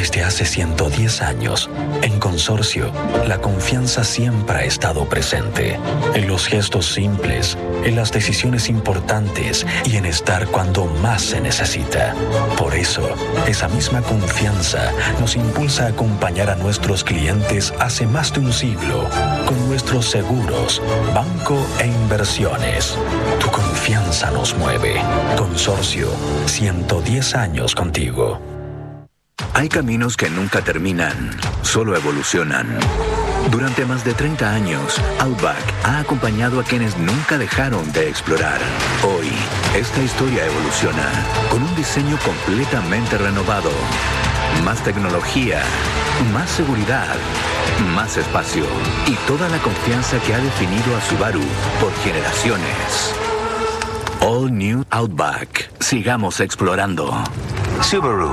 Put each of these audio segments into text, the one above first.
Desde hace 110 años, en Consorcio, la confianza siempre ha estado presente. En los gestos simples, en las decisiones importantes y en estar cuando más se necesita. Por eso, esa misma confianza nos impulsa a acompañar a nuestros clientes hace más de un siglo con nuestros seguros, banco e inversiones. Tu confianza nos mueve. Consorcio, 110 años contigo. Hay caminos que nunca terminan, solo evolucionan. Durante más de 30 años, Outback ha acompañado a quienes nunca dejaron de explorar. Hoy, esta historia evoluciona con un diseño completamente renovado. Más tecnología, más seguridad, más espacio y toda la confianza que ha definido a Subaru por generaciones. All New Outback. Sigamos explorando. Subaru.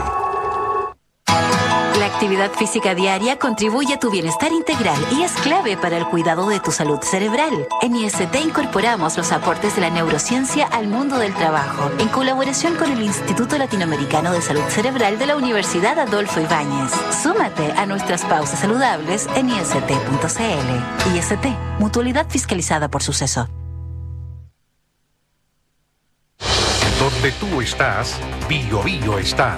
La actividad física diaria contribuye a tu bienestar integral y es clave para el cuidado de tu salud cerebral. En IST incorporamos los aportes de la neurociencia al mundo del trabajo, en colaboración con el Instituto Latinoamericano de Salud Cerebral de la Universidad Adolfo Ibáñez. Súmate a nuestras pausas saludables en ist.cl. IST, mutualidad fiscalizada por Suceso. Donde tú estás, Bio Bio está.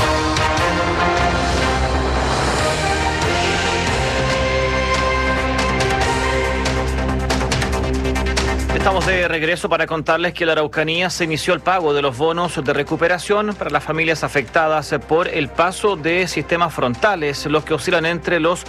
Estamos de regreso para contarles que en la Araucanía se inició el pago de los bonos de recuperación para las familias afectadas por el paso de sistemas frontales, los que oscilan entre los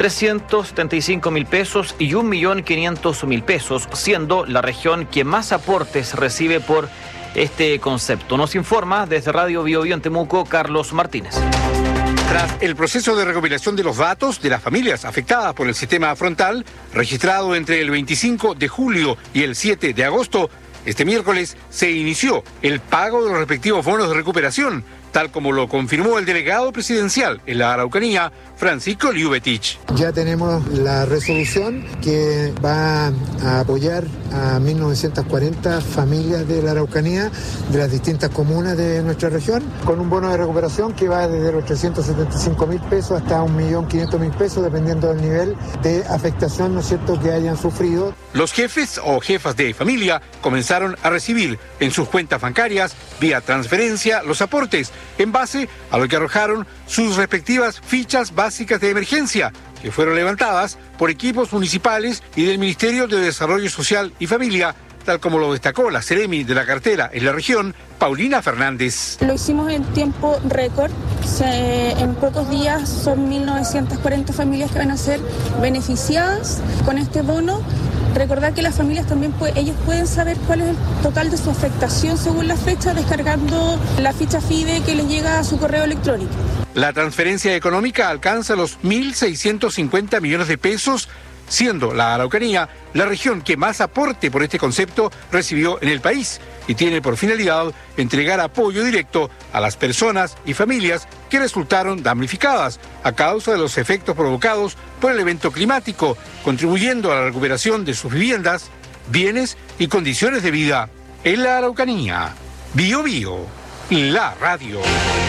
375.000 pesos y 1.500.000 pesos, siendo la región que más aportes recibe por este concepto. Nos informa desde Radio Bio Bio en Temuco, Carlos Martínez. Tras el proceso de recopilación de los datos de las familias afectadas por el sistema frontal, registrado entre el 25 de julio y el 7 de agosto, este miércoles se inició el pago de los respectivos bonos de recuperación, tal como lo confirmó el delegado presidencial en la Araucanía, Francisco Liubetich. Ya tenemos la resolución que va a apoyar a 1.940 familias de la Araucanía, de las distintas comunas de nuestra región, con un bono de recuperación que va desde los 375.000 pesos hasta 1.500.000 pesos, dependiendo del nivel de afectación, ¿no es cierto?, que hayan sufrido. Los jefes o jefas de familia comenzaron a recibir en sus cuentas bancarias, vía transferencia, los aportes, en base a lo que arrojaron sus respectivas fichas básicas de emergencia, que fueron levantadas por equipos municipales y del Ministerio de Desarrollo Social y Familia, tal como lo destacó la Seremi de la cartera en la región, Paulina Fernández. Lo hicimos en tiempo récord. En pocos días son 1.940 familias que van a ser beneficiadas con este bono. Recordar que las familias también ellos pueden saber cuál es el total de su afectación según la fecha, descargando la ficha FIDE que les llega a su correo electrónico. La transferencia económica alcanza los 1.650 millones de pesos, siendo la Araucanía la región que más aporte por este concepto recibió en el país y tiene por finalidad entregar apoyo directo a las personas y familias que resultaron damnificadas a causa de los efectos provocados por el evento climático, contribuyendo a la recuperación de sus viviendas, bienes y condiciones de vida. En la Araucanía, Bio Bio, la radio.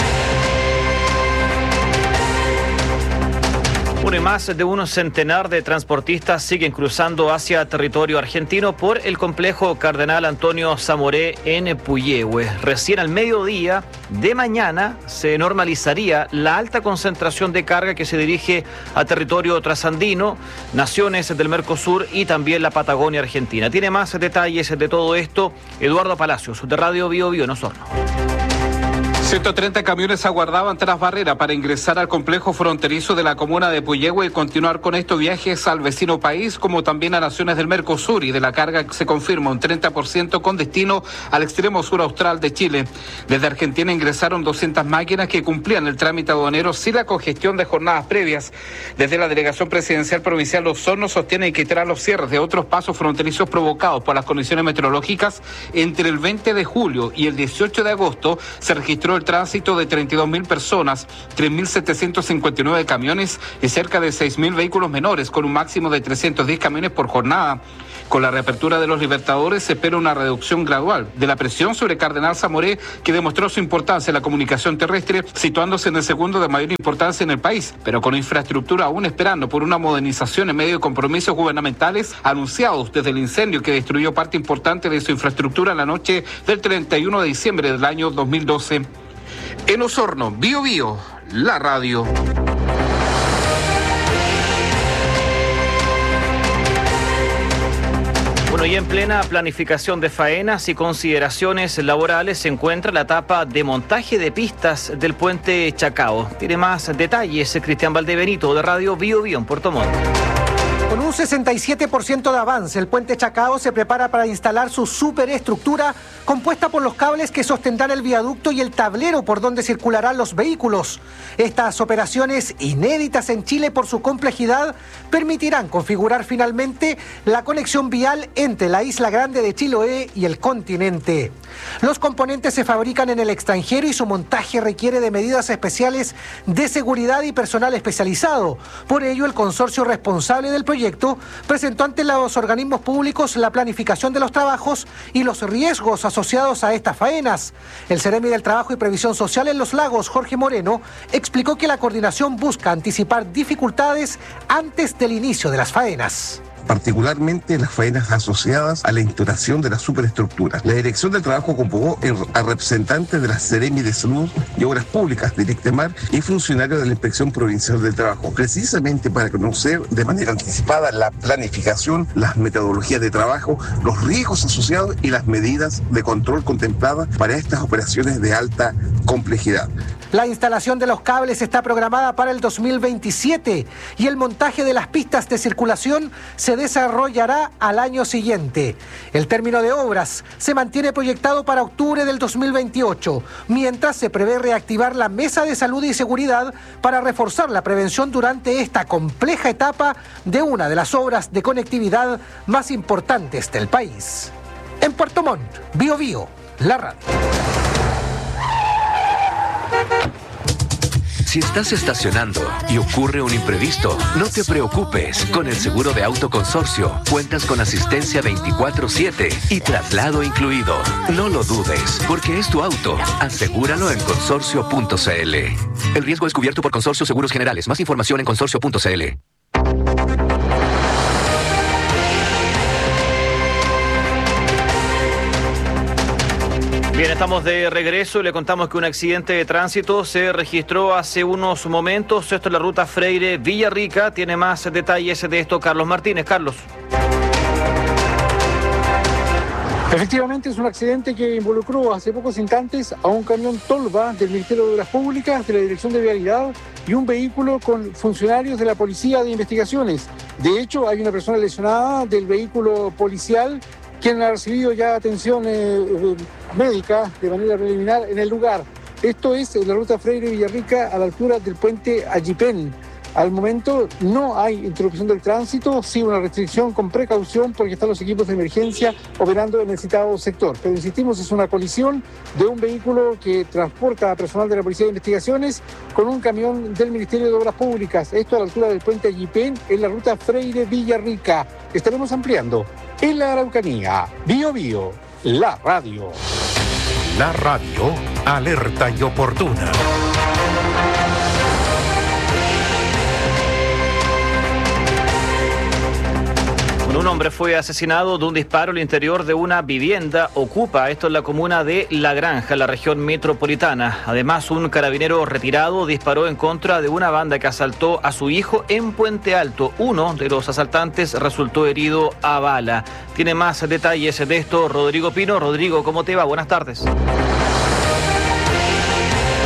Y más de un centenar de transportistas siguen cruzando hacia territorio argentino por el complejo Cardenal Antonio Zamoré en Puyehue. Recién al mediodía de mañana se normalizaría la alta concentración de carga que se dirige a territorio trasandino, naciones del Mercosur y también la Patagonia Argentina. Tiene más detalles de todo esto Eduardo Palacios, de Radio Bio Bio en Osorno. 130 camiones aguardaban tras barrera para ingresar al complejo fronterizo de la comuna de Puyehue y continuar con estos viajes al vecino país, como también a naciones del Mercosur, y de la carga se confirma un 30% con destino al extremo sur austral de Chile. Desde Argentina ingresaron 200 máquinas que cumplían el trámite aduanero sin la congestión de jornadas previas. Desde la Delegación Presidencial Provincial Osorno sostienen que tras los cierres de otros pasos fronterizos provocados por las condiciones meteorológicas, entre el 20 de julio y el 18 de agosto se registró el tránsito de 32.000 personas, 3.759 camiones y cerca de 6.000 vehículos menores, con un máximo de 310 camiones por jornada. Con la reapertura de los Libertadores se espera una reducción gradual de la presión sobre Cardenal Zamoré, que demostró su importancia en la comunicación terrestre, situándose en el segundo de mayor importancia en el país, pero con infraestructura aún esperando por una modernización en medio de compromisos gubernamentales anunciados desde el incendio que destruyó parte importante de su infraestructura en la noche del 31 de diciembre del año 2012. En Osorno, Bío Bío, la radio. Bueno, y en plena planificación de faenas y consideraciones laborales se encuentra la etapa de montaje de pistas del puente Chacao. Tiene más detalles Cristian Valdebenito de Radio Bío Bío en Puerto Montt. Con un 67% de avance, el puente Chacao se prepara para instalar su superestructura compuesta por los cables que sostendrán el viaducto y el tablero por donde circularán los vehículos. Estas operaciones, inéditas en Chile por su complejidad, permitirán configurar finalmente la conexión vial entre la Isla Grande de Chiloé y el continente. Los componentes se fabrican en el extranjero y su montaje requiere de medidas especiales de seguridad y personal especializado. Por ello, el consorcio responsable del proyecto presentó ante los organismos públicos la planificación de los trabajos y los riesgos asociados a estas faenas. El Seremi del Trabajo y Previsión Social en Los Lagos, Jorge Moreno, explicó que la coordinación busca anticipar dificultades antes del inicio de las faenas. Particularmente las faenas asociadas a la instalación de la superestructura. La Dirección del Trabajo convocó a representantes de la Seremi de Salud y Obras Públicas de Directemar y funcionarios de la Inspección Provincial del Trabajo, precisamente para conocer de manera anticipada la planificación, las metodologías de trabajo, los riesgos asociados y las medidas de control contempladas para estas operaciones de alta complejidad. La instalación de los cables está programada para el 2027 y el montaje de las pistas de circulación se desarrollará al año siguiente. El término de obras se mantiene proyectado para octubre del 2028, mientras se prevé reactivar la Mesa de Salud y Seguridad para reforzar la prevención durante esta compleja etapa de una de las obras de conectividad más importantes del país. En Puerto Montt, Bío Bío, la radio. Si estás estacionando y ocurre un imprevisto, no te preocupes. Con el seguro de auto Consorcio, cuentas con asistencia 24/7 y traslado incluido. No lo dudes, porque es tu auto. Asegúralo en consorcio.cl. El riesgo es cubierto por Consorcio Seguros Generales. Más información en consorcio.cl. Bien, estamos de regreso y le contamos que un accidente de tránsito se registró hace unos momentos. Esto es la ruta Freire-Villarrica. Tiene más detalles de esto Carlos Martínez. Carlos. Efectivamente, es un accidente que involucró hace pocos instantes a un camión Tolva del Ministerio de Obras Públicas, de la Dirección de Vialidad y un vehículo con funcionarios de la Policía de Investigaciones. De hecho, hay una persona lesionada del vehículo policial quien ha recibido ya atención médica de manera preliminar en el lugar. Esto es la ruta Freire-Villarrica a la altura del puente Allipén. Al momento no hay interrupción del tránsito, sí una restricción con precaución porque están los equipos de emergencia operando en el citado sector. Pero insistimos, es una colisión de un vehículo que transporta a personal de la Policía de Investigaciones con un camión del Ministerio de Obras Públicas. Esto a la altura del puente Allipén en la ruta Freire-Villarrica. Estaremos ampliando en la Araucanía. Bío Bío, la radio. La radio, alerta y oportuna. Un hombre fue asesinado de un disparo al interior de una vivienda ocupa. Esto en la comuna de La Granja, en la región metropolitana. Además, un carabinero retirado disparó en contra de una banda que asaltó a su hijo en Puente Alto. Uno de los asaltantes resultó herido a bala. Tiene más detalles de esto Rodrigo Pino. Rodrigo, ¿cómo te va? Buenas tardes. Buenas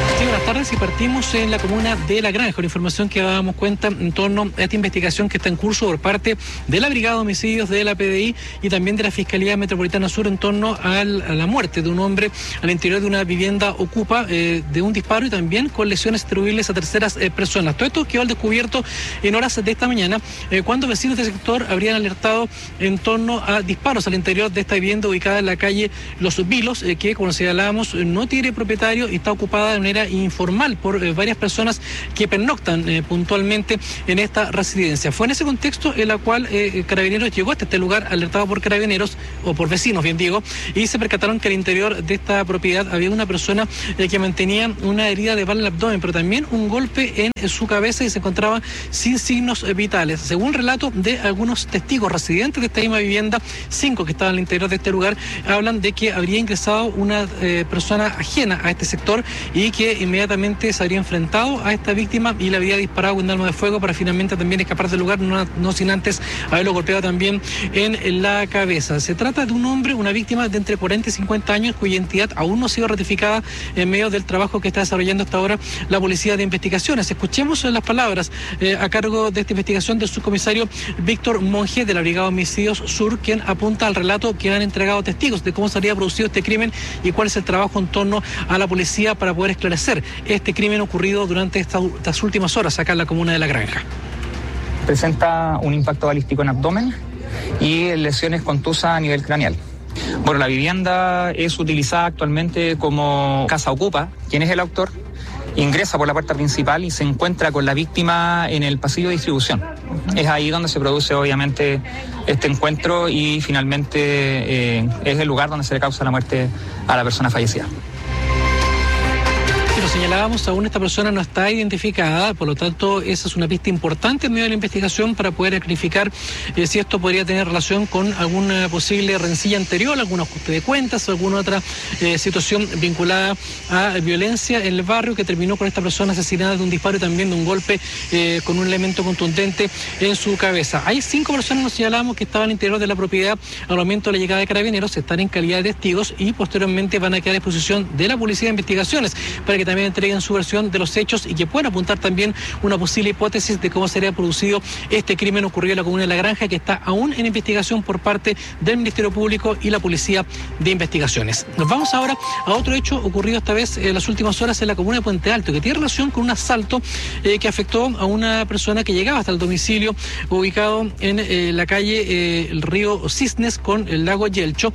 Buenas tardes y partimos en la comuna de La Granja, con información que dábamos cuenta en torno a esta investigación que está en curso por parte de la Brigada de Homicidios de la PDI y también de la Fiscalía Metropolitana Sur en torno a la muerte de un hombre al interior de una vivienda ocupa de un disparo y también con lesiones atribuibles a terceras personas. Todo esto quedó al descubierto en horas de esta mañana cuando vecinos del sector habrían alertado en torno a disparos al interior de esta vivienda ubicada en la calle Los Vilos, que como señalábamos no tiene propietario y está ocupada de manera informal por varias personas que pernoctan puntualmente en esta residencia. Fue en ese contexto en la cual Carabineros llegó hasta este lugar alertado por Carabineros, o por vecinos bien digo, y se percataron que al interior de esta propiedad había una persona que mantenía una herida de bala en el abdomen, pero también un golpe en su cabeza y se encontraba sin signos vitales. Según el relato de algunos testigos residentes de esta misma vivienda, 5 que estaban al interior de este lugar, hablan de que habría ingresado una persona ajena a este sector y que inmediatamente se habría enfrentado a esta víctima y le habría disparado con un arma de fuego para finalmente también escapar del lugar, no sin antes haberlo golpeado también en la cabeza. Se trata de un hombre, una víctima de entre 40 y 50 años, cuya identidad aún no ha sido ratificada en medio del trabajo que está desarrollando hasta ahora la Policía de Investigaciones. Escuchemos las palabras a cargo de esta investigación del subcomisario Víctor Monge de la Brigada de Homicidios Sur, quien apunta al relato que han entregado testigos de cómo se habría producido este crimen y cuál es el trabajo en torno a la policía para poder esclarecer este crimen ocurrido durante estas últimas horas acá en la comuna de La Granja. Presenta un impacto balístico en abdomen y lesiones contusas a nivel craneal. Bueno, la vivienda es utilizada actualmente como casa ocupa. ¿Quién es el autor? Ingresa por la puerta principal y se encuentra con la víctima en el pasillo de distribución. Es ahí donde se produce obviamente este encuentro y finalmente es el lugar donde se le causa la muerte a la persona fallecida. Lo señalábamos, aún esta persona no está identificada, por lo tanto esa es una pista importante en medio de la investigación para poder clarificar si esto podría tener relación con alguna posible rencilla anterior, algún ajuste de cuentas, alguna otra situación vinculada a violencia en el barrio que terminó con esta persona asesinada de un disparo y también de un golpe con un elemento contundente en su cabeza. Hay 5 personas, nos señalábamos, que estaban al interior de la propiedad al momento de la llegada de Carabineros, están en calidad de testigos y posteriormente van a quedar a disposición de la Policía de Investigaciones para que también entreguen su versión de los hechos y que puedan apuntar también una posible hipótesis de cómo sería producido este crimen ocurrido en la comuna de La Granja, que está aún en investigación por parte del Ministerio Público y la Policía de Investigaciones. Nos vamos ahora a otro hecho ocurrido esta vez en las últimas horas en la comuna de Puente Alto, que tiene relación con un asalto que afectó a una persona que llegaba hasta el domicilio ubicado en la calle el río Cisnes con el lago Yelcho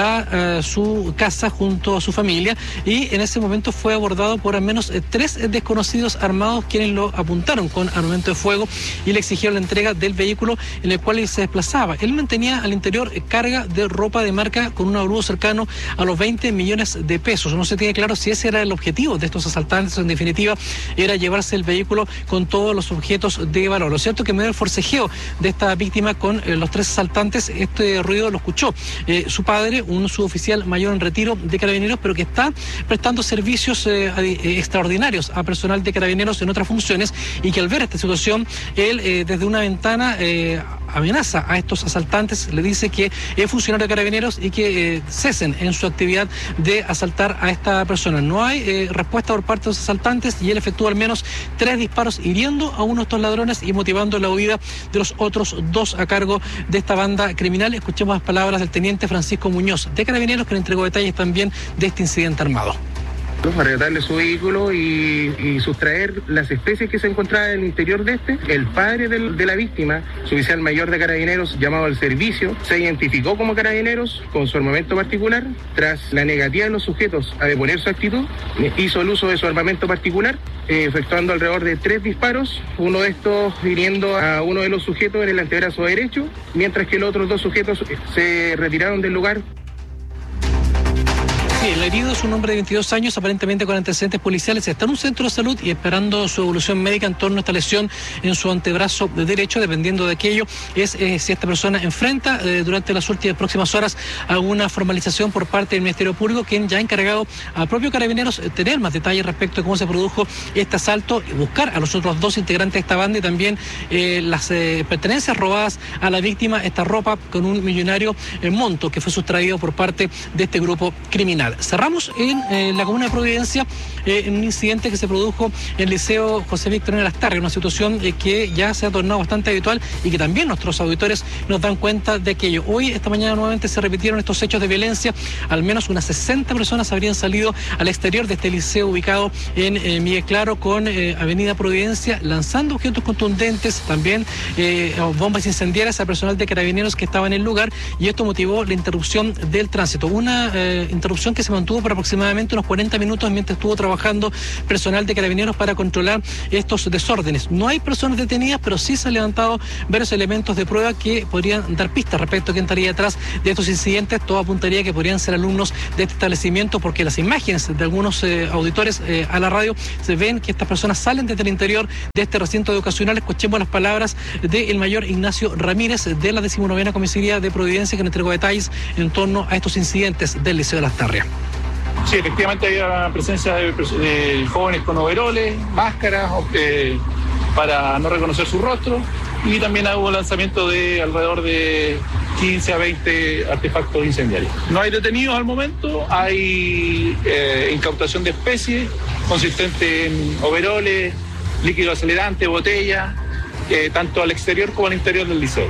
a su casa junto a su familia, y en ese momento fue abordado por al menos 3 desconocidos armados quienes lo apuntaron con armamento de fuego y le exigieron la entrega del vehículo en el cual él se desplazaba. Él mantenía al interior carga de ropa de marca con un avalúo cercano a los 20 millones de pesos. No se tiene claro si ese era el objetivo de estos asaltantes, en definitiva era llevarse el vehículo con todos los objetos de valor. Lo cierto es que en medio del forcejeo de esta víctima con los 3 asaltantes, este ruido lo escuchó su padre, un suboficial mayor en retiro de Carabineros, pero que está prestando servicios extraordinarios a personal de Carabineros en otras funciones, y que al ver esta situación, él desde una ventana amenaza a estos asaltantes, le dice que es funcionario de Carabineros y que cesen en su actividad de asaltar a esta persona. No hay respuesta por parte de los asaltantes y él efectúa al menos 3 disparos hiriendo a uno de estos ladrones y motivando la huida de los otros 2 a cargo de esta banda criminal. Escuchemos las palabras del teniente Francisco Muñoz de Carabineros, que le entregó detalles también de este incidente armado. Arrebatarle su vehículo y sustraer las especies que se encontraban en el interior de este. El padre de la víctima, su oficial mayor de Carabineros, llamado al servicio, se identificó como Carabineros con su armamento particular. Tras la negativa de los sujetos a deponer su actitud, hizo el uso de su armamento particular, efectuando alrededor de 3 disparos, uno de estos hiriendo a uno de los sujetos en el antebrazo derecho, mientras que los otros 2 sujetos se retiraron del lugar. Sí, el herido es un hombre de 22 años, aparentemente con antecedentes policiales. Está en un centro de salud y esperando su evolución médica en torno a esta lesión en su antebrazo derecho. Dependiendo de aquello, es si esta persona enfrenta durante las próximas horas alguna formalización por parte del Ministerio Público, quien ya ha encargado al propio Carabineros tener más detalles respecto de cómo se produjo este asalto y buscar a los otros 2 integrantes de esta banda y también las pertenencias robadas a la víctima, esta ropa con un millonario monto que fue sustraído por parte de este grupo criminal. educacional. Cerramos en la comuna de Providencia en un incidente que se produjo en el Liceo José Victorino Lastarria, una situación que ya se ha tornado bastante habitual y que también nuestros auditores nos dan cuenta de aquello. Hoy, esta mañana, nuevamente se repitieron estos hechos de violencia. Al menos unas 60 personas habrían salido al exterior de este liceo ubicado en Miguel Claro con Avenida Providencia, lanzando objetos contundentes, también bombas incendiarias a personal de Carabineros que estaba en el lugar, y esto motivó la interrupción del tránsito. Una interrupción que se mantuvo por aproximadamente unos 40 minutos mientras estuvo trabajando personal de Carabineros para controlar estos desórdenes. No hay personas detenidas, pero sí se han levantado varios elementos de prueba que podrían dar pistas respecto a quién estaría detrás de estos incidentes. Todo apuntaría que podrían ser alumnos de este establecimiento, porque las imágenes de algunos auditores a la radio se ven que estas personas salen desde el interior de este recinto educacional. Escuchemos las palabras del mayor Ignacio Ramírez de la 19ª Comisaría de Providencia, que nos entregó detalles en torno a estos incidentes del Liceo de Lastarria. Sí, efectivamente había presencia de jóvenes con overoles, máscaras, para no reconocer su rostro, y también hubo lanzamiento de alrededor de 15 a 20 artefactos incendiarios. No hay detenidos al momento, hay incautación de especies consistente en overoles, líquido acelerante, botellas, tanto al exterior como al interior del liceo.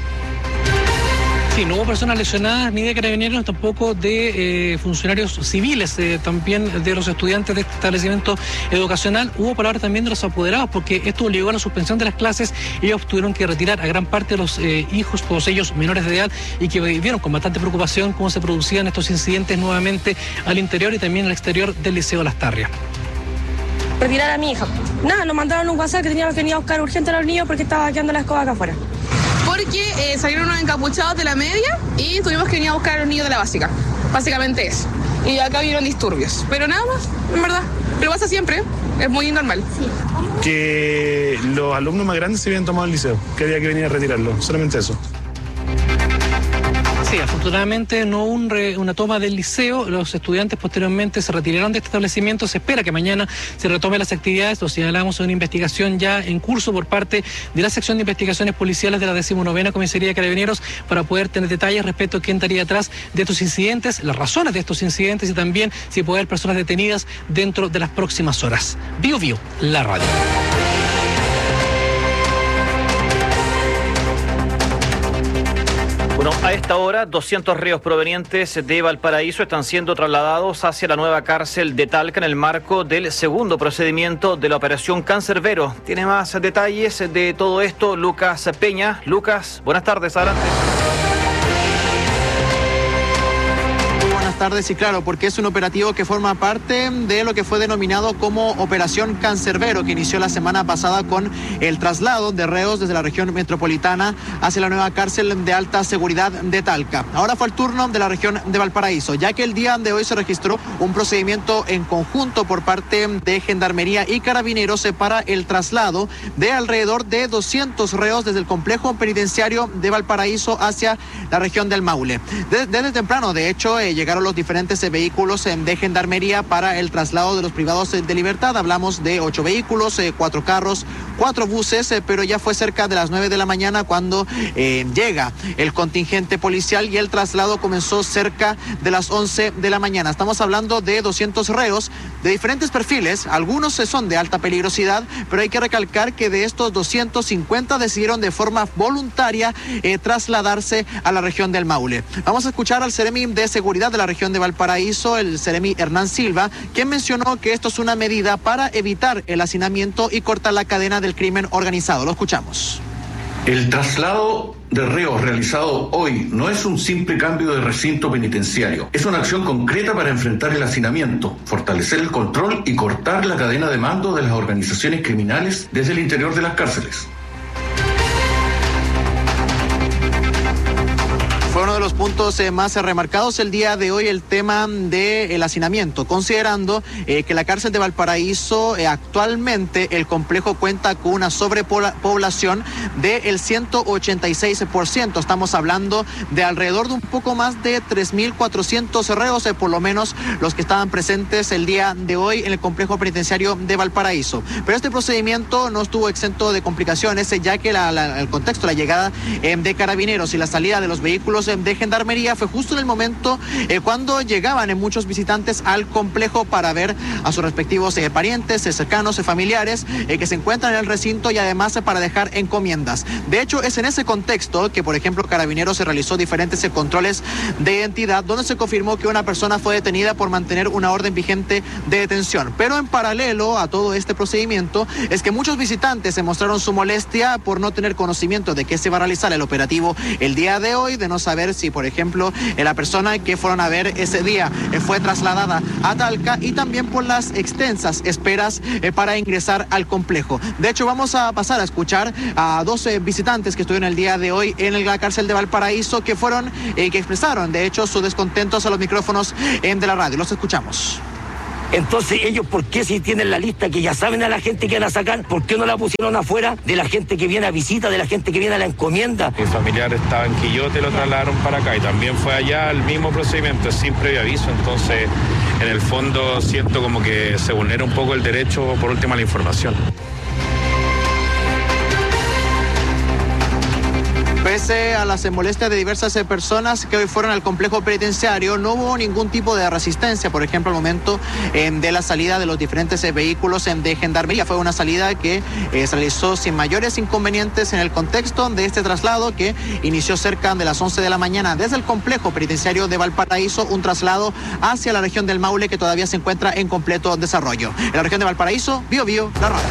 Sí, no hubo personas lesionadas ni de Carabineros, tampoco de funcionarios civiles, también de los estudiantes de este establecimiento educacional. Hubo palabras también de los apoderados, porque esto obligó a la suspensión de las clases. Ellos tuvieron que retirar a gran parte de los hijos, todos ellos menores de edad, y que vieron con bastante preocupación cómo se producían estos incidentes nuevamente al interior y también al exterior del Liceo Lastarria. Retirar a mi hija. Nada, nos mandaron un WhatsApp que teníamos que venir a buscar urgente a los niños porque estaba quedando la escoba acá afuera. Porque salieron unos encapuchados de la media y tuvimos que venir a buscar a los niños de la básica. Básicamente eso. Y acá vieron disturbios. Pero nada más, en verdad. Pero pasa siempre, es muy normal. Sí. Que los alumnos más grandes se habían tomado el liceo, que había que venir a retirarlo, solamente eso. Sí, afortunadamente no hubo una toma del liceo. Los estudiantes posteriormente se retiraron de este establecimiento. Se espera que mañana se retomen las actividades. Lo señalamos en una investigación ya en curso por parte de la sección de investigaciones policiales de la 19ª Comisaría de Carabineros, para poder tener detalles respecto a quién estaría atrás de estos incidentes, las razones de estos incidentes y también si puede haber personas detenidas dentro de las próximas horas. Bio Bio, la radio. Bueno, a esta hora, 200 reos provenientes de Valparaíso están siendo trasladados hacia la nueva cárcel de Talca en el marco del segundo procedimiento de la Operación Cancerbero. Tiene más detalles de todo esto Lucas Peña. Lucas, buenas tardes, adelante. Tardes, y claro, porque es un operativo que forma parte de lo que fue denominado como Operación Cancerbero, que inició la semana pasada con el traslado de reos desde la región metropolitana hacia la nueva cárcel de alta seguridad de Talca. Ahora fue el turno de la región de Valparaíso, ya que el día de hoy se registró un procedimiento en conjunto por parte de Gendarmería y Carabineros para el traslado de alrededor de 200 reos desde el complejo penitenciario de Valparaíso hacia la región del Maule. Desde temprano, de hecho, llegaron los diferentes vehículos de Gendarmería para el traslado de los privados de libertad. Hablamos de 8 vehículos, 4 carros, 4 buses, pero ya fue cerca de las 9 de la mañana cuando llega el contingente policial, y el traslado comenzó cerca de las 11 de la mañana. Estamos hablando de 200 reos de diferentes perfiles. Algunos son de alta peligrosidad, pero hay que recalcar que de estos 250 decidieron de forma voluntaria trasladarse a la región del Maule. Vamos a escuchar al Seremi de Seguridad de la región de Valparaíso, el Seremi Hernán Silva, quien mencionó que esto es una medida para evitar el hacinamiento y cortar la cadena del crimen organizado. Lo escuchamos. El traslado de reos realizado hoy no es un simple cambio de recinto penitenciario. Es una acción concreta para enfrentar el hacinamiento, fortalecer el control y cortar la cadena de mando de las organizaciones criminales desde el interior de las cárceles. Fue uno de los puntos más remarcados el día de hoy, el tema del hacinamiento, considerando que la cárcel de Valparaíso actualmente el complejo cuenta con una sobrepoblación del 186%. Estamos hablando de alrededor de un poco más de 3.400 reos, por lo menos los que estaban presentes el día de hoy en el complejo penitenciario de Valparaíso. Pero este procedimiento no estuvo exento de complicaciones, ya que el contexto, la llegada de Carabineros y la salida de los vehículos de Gendarmería fue justo en el momento cuando llegaban muchos visitantes al complejo para ver a sus respectivos parientes, cercanos, familiares que se encuentran en el recinto y además para dejar encomiendas. De hecho, es en ese contexto que, por ejemplo, Carabineros se realizó diferentes controles de identidad donde se confirmó que una persona fue detenida por mantener una orden vigente de detención. Pero en paralelo a todo este procedimiento es que muchos visitantes se mostraron su molestia por no tener conocimiento de que se va a realizar el operativo el día de hoy, de no saber si, por ejemplo, la persona que fueron a ver ese día fue trasladada a Talca, y también por las extensas esperas para ingresar al complejo. De hecho, vamos a pasar a escuchar a 12 visitantes que estuvieron el día de hoy en la cárcel de Valparaíso, que fueron, que expresaron, de hecho, su descontento a los micrófonos de la radio. Los escuchamos. Entonces, ellos, ¿por qué si tienen la lista que ya saben a la gente que van a sacar, por qué no la pusieron afuera de la gente que viene a visita, de la gente que viene a la encomienda? Mi familiar estaba en Quillote, lo trasladaron para acá y también fue allá el mismo procedimiento, sin previo aviso. Entonces, en el fondo siento como que se vulnera un poco el derecho, por último, a la información. Pese a las molestias de diversas personas que hoy fueron al complejo penitenciario, no hubo ningún tipo de resistencia, por ejemplo, al momento de la salida de los diferentes vehículos de Gendarmería. Fue una salida que se realizó sin mayores inconvenientes en el contexto de este traslado que inició cerca de las 11 de la mañana desde el complejo penitenciario de Valparaíso, un traslado hacia la región del Maule que todavía se encuentra en completo desarrollo. En la región de Valparaíso, Bio, la radio.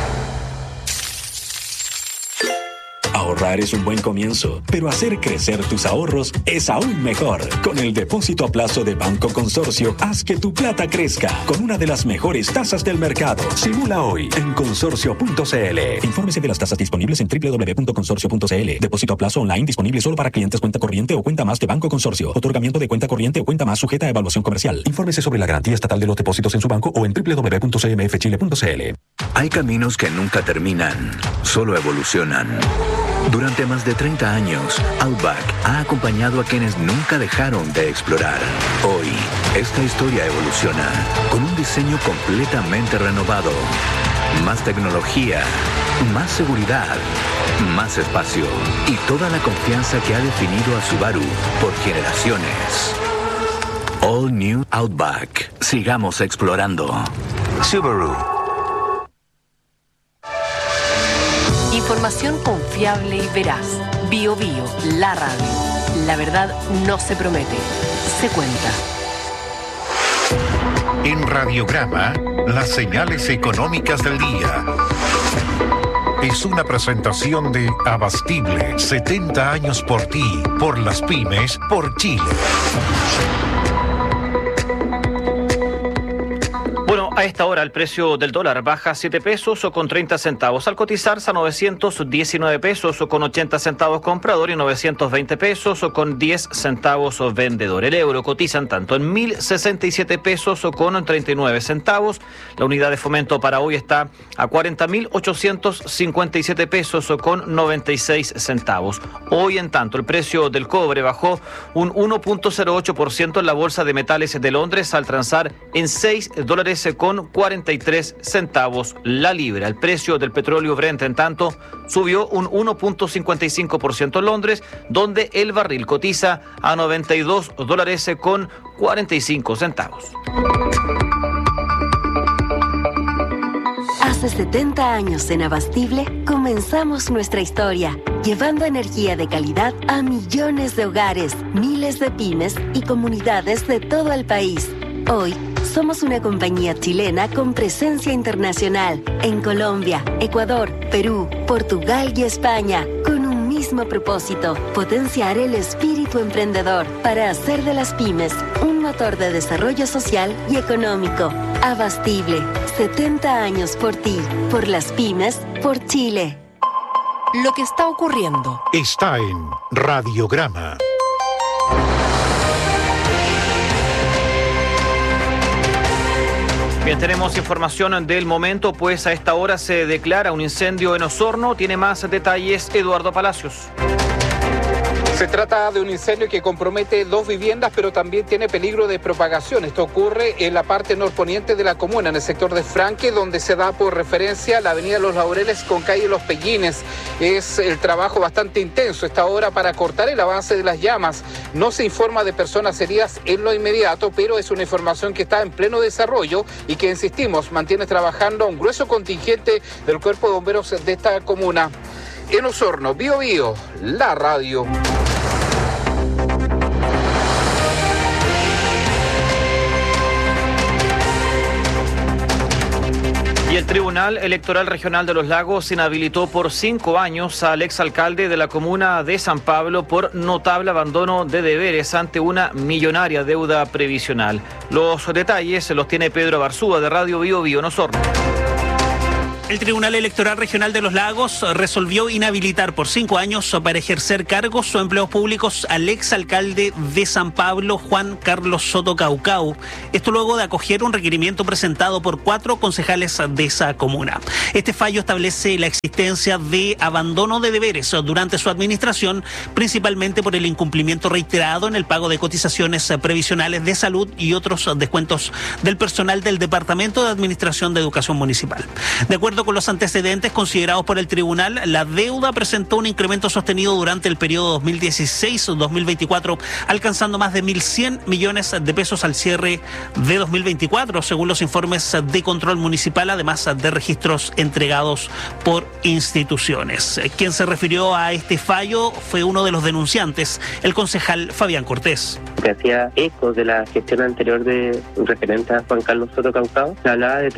Ahorrar es un buen comienzo, pero hacer crecer tus ahorros es aún mejor. Con el depósito a plazo de Banco Consorcio, haz que tu plata crezca con una de las mejores tasas del mercado. Simula hoy en consorcio.cl. Infórmese de las tasas disponibles en www.consorcio.cl. Depósito a plazo online disponible solo para clientes cuenta corriente o cuenta más de Banco Consorcio. Otorgamiento de cuenta corriente o cuenta más sujeta a evaluación comercial. Infórmese sobre la garantía estatal de los depósitos en su banco o en www.cmfchile.cl. Hay caminos que nunca terminan, solo evolucionan. Durante más de 30 años, Outback ha acompañado a quienes nunca dejaron de explorar. Hoy, esta historia evoluciona con un diseño completamente renovado. Más tecnología, más seguridad, más espacio y toda la confianza que ha definido a Subaru por generaciones. All New Outback. Sigamos explorando. Subaru. Información confiable y veraz. Bio, la radio. La verdad no se promete, se cuenta. En Radiograma, las señales económicas del día. Es una presentación de Abastible, 70 años por ti, por las pymes, por Chile. Bueno, a esta hora el precio del dólar baja 7 pesos o con 30 centavos al cotizarse a 919 pesos o con 80 centavos comprador y 920 pesos o con 10 centavos vendedor. El euro cotizan tanto en 1.067 pesos o con 39 centavos. La unidad de fomento para hoy está a 40.857 pesos o con 96 centavos. Hoy, en tanto, el precio del cobre bajó un 1.08% en la Bolsa de Metales de Londres al transar en $6 con 43 centavos la libra. El precio del petróleo Brent, en tanto, subió un 1.55% en Londres, donde el barril cotiza a $92 con 45 centavos. Hace 70 años en Abastible comenzamos nuestra historia, llevando energía de calidad a millones de hogares, miles de pymes y comunidades de todo el país. Hoy, somos una compañía chilena con presencia internacional en Colombia, Ecuador, Perú, Portugal y España, con un mismo propósito: potenciar el espíritu emprendedor para hacer de las pymes un motor de desarrollo social y económico. Abastible, 70 años por ti, por las pymes, por Chile. Lo que está ocurriendo está en Radiograma. Bien, tenemos información del momento, pues a esta hora se declara un incendio en Osorno. Tiene más detalles Eduardo Palacios. Se trata de un incendio que compromete 2 viviendas, pero también tiene peligro de propagación. Esto ocurre en la parte norponiente de la comuna, en el sector de Franque, donde se da por referencia la avenida Los Laureles con calle Los Pellines. Es el trabajo bastante intenso esta hora para cortar el avance de las llamas. No se informa de personas heridas en lo inmediato, pero es una información que está en pleno desarrollo y que, insistimos, mantiene trabajando un grueso contingente del Cuerpo de Bomberos de esta comuna. En Osorno, Bío Bío, la radio. Y el Tribunal Electoral Regional de Los Lagos inhabilitó por 5 años al exalcalde de la comuna de San Pablo por notable abandono de deberes ante una millonaria deuda previsional. Los detalles los tiene Pedro Barzúa de Radio Bío Bío en Osorno. El Tribunal Electoral Regional de Los Lagos resolvió inhabilitar por 5 años para ejercer cargos o empleos públicos al exalcalde de San Pablo, Juan Carlos Soto Caucau. Esto luego de acoger un requerimiento presentado por 4 concejales de esa comuna. Este fallo establece la existencia de abandono de deberes durante su administración, principalmente por el incumplimiento reiterado en el pago de cotizaciones previsionales de salud y otros descuentos del personal del Departamento de Administración de Educación Municipal. De acuerdo con los antecedentes considerados por el tribunal, la deuda presentó un incremento sostenido durante el periodo 2016-2024, alcanzando más de 1.100 millones de pesos al cierre de 2024, según los informes de control municipal, además de registros entregados por instituciones. Quien se refirió a este fallo fue uno de los denunciantes, el concejal Fabián Cortés. Que hacía eco de la gestión anterior de referente a Juan Carlos Soto Caucau, se hablaba de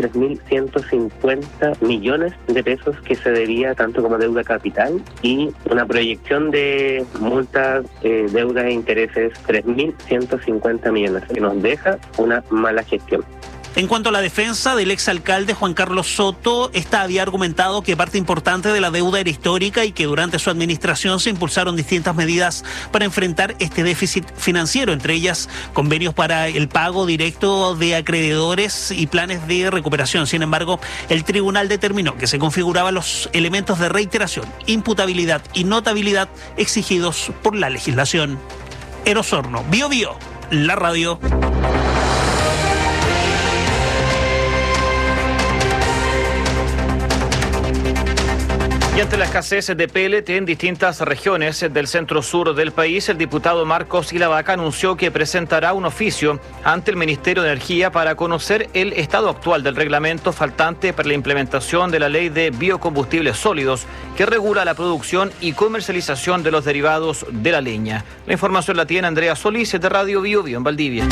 3.150 millones de pesos que se debía tanto como deuda capital y una proyección de multas, deudas e intereses 3.150 millones, que nos deja una mala gestión. En cuanto a la defensa del exalcalde Juan Carlos Soto, esta había argumentado que parte importante de la deuda era histórica y que durante su administración se impulsaron distintas medidas para enfrentar este déficit financiero, entre ellas convenios para el pago directo de acreedores y planes de recuperación. Sin embargo, el tribunal determinó que se configuraban los elementos de reiteración, imputabilidad y notabilidad exigidos por la legislación. En Osorno, Bío Bío, la radio. Y ante la escasez de pellet en distintas regiones del centro-sur del país, el diputado Marcos Ilavaca anunció que presentará un oficio ante el Ministerio de Energía para conocer el estado actual del reglamento faltante para la implementación de la Ley de Biocombustibles Sólidos, que regula la producción y comercialización de los derivados de la leña. La información la tiene Andrea Solís de Radio Bío Bío en Valdivia.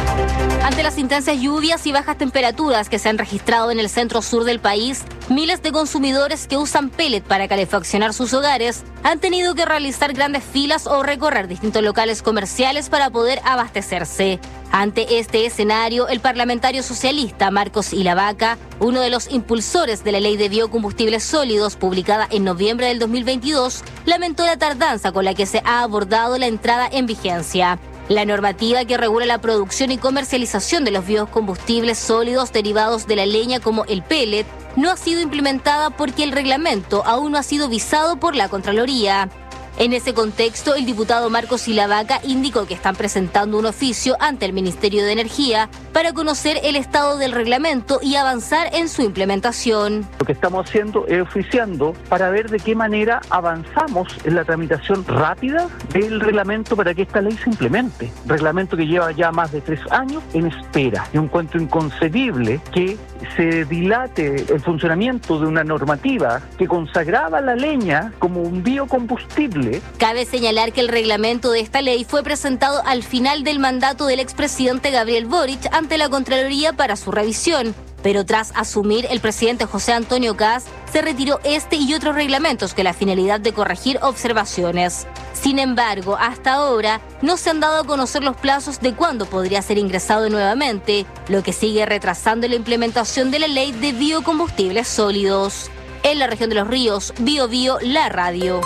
Ante las intensas lluvias y bajas temperaturas que se han registrado en el centro-sur del país, miles de consumidores que usan pellet para calefaccionar sus hogares han tenido que realizar grandes filas o recorrer distintos locales comerciales para poder abastecerse. Ante este escenario, el parlamentario socialista Marcos Ilavaca, uno de los impulsores de la Ley de Biocombustibles Sólidos publicada en noviembre del 2022, lamentó la tardanza con la que se ha abordado la entrada en vigencia. La normativa que regula la producción y comercialización de los biocombustibles sólidos derivados de la leña como el pellet no ha sido implementada porque el reglamento aún no ha sido visado por la Contraloría. En ese contexto, el diputado Marcos Ilavaca indicó que están presentando un oficio ante el Ministerio de Energía para conocer el estado del reglamento y avanzar en su implementación. Lo que estamos haciendo es oficiando para ver de qué manera avanzamos en la tramitación rápida del reglamento para que esta ley se implemente. Reglamento que lleva ya más de 3 años en espera. Yo encuentro inconcebible que se dilate el funcionamiento de una normativa que consagraba la leña como un biocombustible. Cabe señalar que el reglamento de esta ley fue presentado al final del mandato del expresidente Gabriel Boric ante la Contraloría para su revisión, pero tras asumir el presidente José Antonio Kast, se retiró este y otros reglamentos con la finalidad de corregir observaciones. Sin embargo, hasta ahora no se han dado a conocer los plazos de cuándo podría ser ingresado nuevamente, lo que sigue retrasando la implementación de la Ley de Biocombustibles Sólidos. En la región de Los Ríos, Bío Bío, la radio.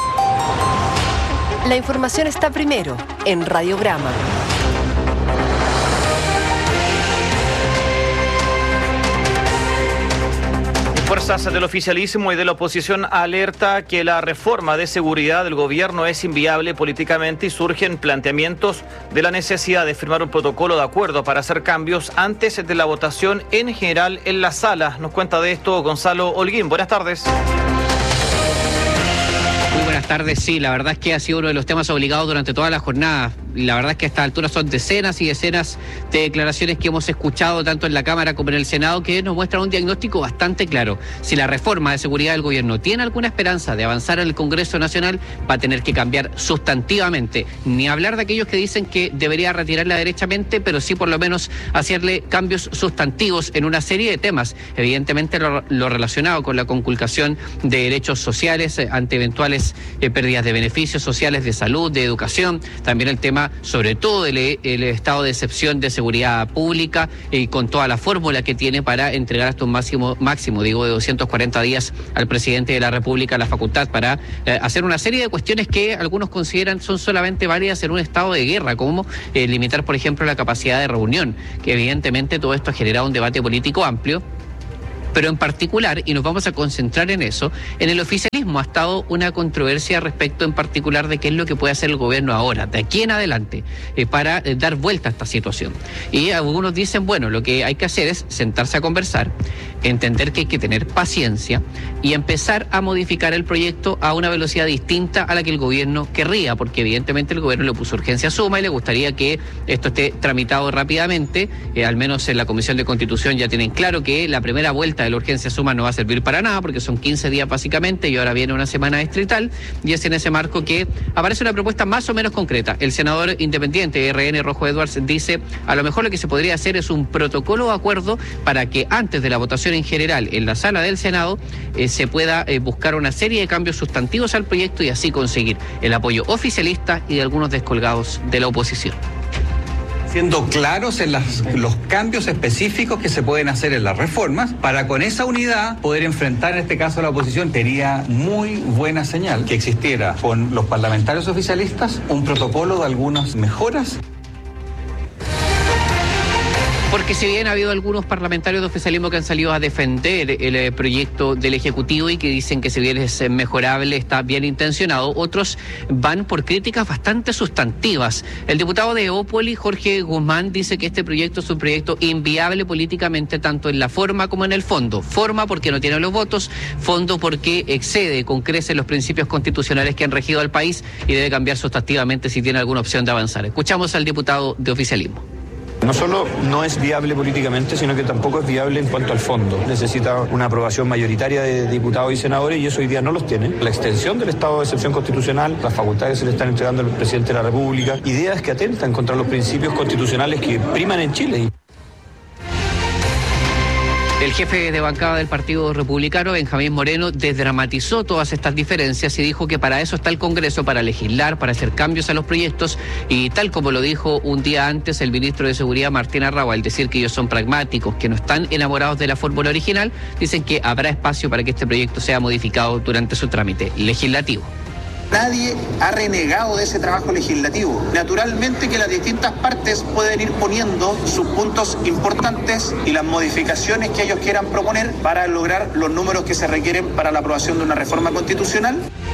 La información está primero en Radiograma. Fuerzas del oficialismo y de la oposición alerta que la reforma de seguridad del gobierno es inviable políticamente y surgen planteamientos de la necesidad de firmar un protocolo de acuerdo para hacer cambios antes de la votación en general en la sala. Nos cuenta de esto Gonzalo Holguín. Buenas tardes. Muy buenas tardes. Sí, la verdad es que ha sido uno de los temas obligados durante toda la jornada. La verdad es que a esta altura son decenas y decenas de declaraciones que hemos escuchado tanto en la Cámara como en el Senado que nos muestran un diagnóstico bastante claro. Si la reforma de seguridad del gobierno tiene alguna esperanza de avanzar en el Congreso Nacional, va a tener que cambiar sustantivamente. Ni hablar de aquellos que dicen que debería retirarla derechamente, pero sí por lo menos hacerle cambios sustantivos en una serie de temas. Evidentemente lo relacionado con la conculcación de derechos sociales ante eventuales pérdidas de beneficios sociales, de salud, de educación. También el tema sobre todo el estado de excepción de seguridad pública y con toda la fórmula que tiene para entregar hasta un máximo de 240 días al presidente de la República la facultad para hacer una serie de cuestiones que algunos consideran son solamente válidas en un estado de guerra, como limitar, por ejemplo, la capacidad de reunión, que evidentemente todo esto ha generado un debate político amplio. Pero en particular, y nos vamos a concentrar en eso, en el oficialismo ha estado una controversia respecto en particular de qué es lo que puede hacer el gobierno ahora, de aquí en adelante, para dar vuelta a esta situación. Y algunos dicen, bueno, lo que hay que hacer es sentarse a conversar, entender que hay que tener paciencia y empezar a modificar el proyecto a una velocidad distinta a la que el gobierno querría, porque evidentemente el gobierno le puso urgencia suma y le gustaría que esto esté tramitado rápidamente. Al menos en la Comisión de Constitución ya tienen claro que la primera vuelta de la urgencia suma no va a servir para nada porque son 15 días básicamente y ahora viene una semana distrital, y es en ese marco que aparece una propuesta más o menos concreta. El senador independiente RN Rojo Edwards dice, a lo mejor lo que se podría hacer es un protocolo de acuerdo para que antes de la votación en general en la sala del Senado se pueda buscar una serie de cambios sustantivos al proyecto y así conseguir el apoyo oficialista y de algunos descolgados de la oposición. Siendo claros en los cambios específicos que se pueden hacer en las reformas, para con esa unidad poder enfrentar en este caso la oposición. Sería muy buena señal que existiera con los parlamentarios oficialistas un protocolo de algunas mejoras. Porque si bien ha habido algunos parlamentarios de oficialismo que han salido a defender el proyecto del Ejecutivo y que dicen que si bien es mejorable, está bien intencionado, otros van por críticas bastante sustantivas. El diputado de Opoli, Jorge Guzmán, dice que este proyecto es un proyecto inviable políticamente, tanto en la forma como en el fondo. Forma porque no tiene los votos, fondo porque excede con creces los principios constitucionales que han regido al país y debe cambiar sustantivamente si tiene alguna opción de avanzar. Escuchamos al diputado de oficialismo. No solo no es viable políticamente, sino que tampoco es viable en cuanto al fondo. Necesita una aprobación mayoritaria de diputados y senadores y eso hoy día no los tiene. La extensión del estado de excepción constitucional, las facultades que se le están entregando al presidente de la República, ideas que atentan contra los principios constitucionales que priman en Chile. El jefe de bancada del Partido Republicano, Benjamín Moreno, desdramatizó todas estas diferencias y dijo que para eso está el Congreso, para legislar, para hacer cambios a los proyectos, y tal como lo dijo un día antes el ministro de Seguridad, Martín Arrau, al decir que ellos son pragmáticos, que no están enamorados de la fórmula original, dicen que habrá espacio para que este proyecto sea modificado durante su trámite legislativo. Nadie ha renegado de ese trabajo legislativo. Naturalmente que las distintas partes pueden ir poniendo sus puntos importantes y las modificaciones que ellos quieran proponer para lograr los números que se requieren para la aprobación de una reforma constitucional.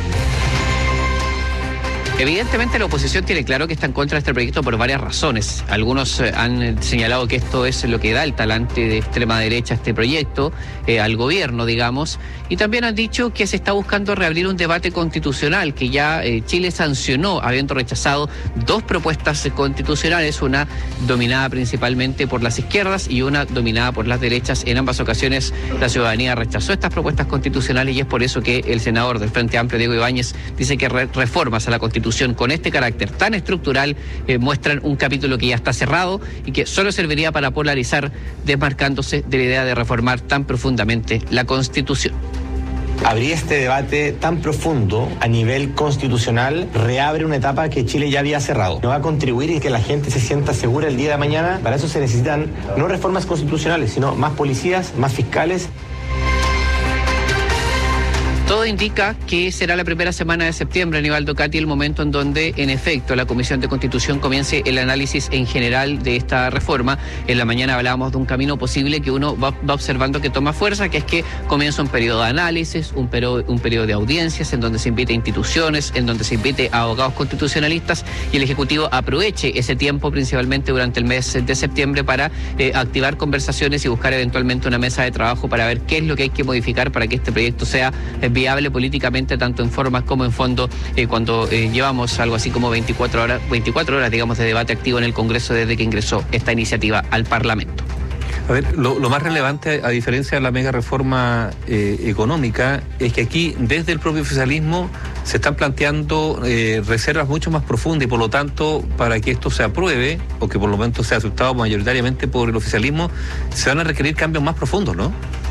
Evidentemente la oposición tiene claro que está en contra de este proyecto por varias razones. Algunos han señalado que esto es lo que da el talante de extrema derecha a este proyecto, al gobierno, digamos, y también han dicho que se está buscando reabrir un debate constitucional que ya Chile sancionó, habiendo rechazado dos propuestas constitucionales, una dominada principalmente por las izquierdas y una dominada por las derechas. En ambas ocasiones la ciudadanía rechazó estas propuestas constitucionales y es por eso que el senador del Frente Amplio, Diego Ibáñez, dice que reformas a la Constitución con este carácter tan estructural muestran un capítulo que ya está cerrado y que solo serviría para polarizar, desmarcándose de la idea de reformar tan profundamente la Constitución. Abrir este debate tan profundo a nivel constitucional reabre una etapa que Chile ya había cerrado. No va a contribuir y que la gente se sienta segura el día de mañana. Para eso se necesitan no reformas constitucionales, sino más policías, más fiscales. Todo indica que será la primera semana de septiembre, Aníbaldo Cati, el momento en donde, en efecto, la Comisión de Constitución comience el análisis en general de esta reforma. En la mañana hablábamos de un camino posible que uno va observando que toma fuerza, que es que comienza un periodo de análisis, un periodo de audiencias, en donde se invite a instituciones, en donde se invite a abogados constitucionalistas, y el Ejecutivo aproveche ese tiempo, principalmente durante el mes de septiembre, para activar conversaciones y buscar eventualmente una mesa de trabajo para ver qué es lo que hay que modificar para que este proyecto sea viable políticamente, tanto en forma como en fondo, cuando llevamos algo así como 24 horas, digamos, de debate activo en el Congreso desde que ingresó esta iniciativa al Parlamento. A ver, lo más relevante, a diferencia de la mega reforma económica, es que aquí, desde el propio oficialismo, se están planteando reservas mucho más profundas, y por lo tanto, para que esto se apruebe, o que por lo menos sea aceptado mayoritariamente por el oficialismo, se van a requerir cambios más profundos, ¿no?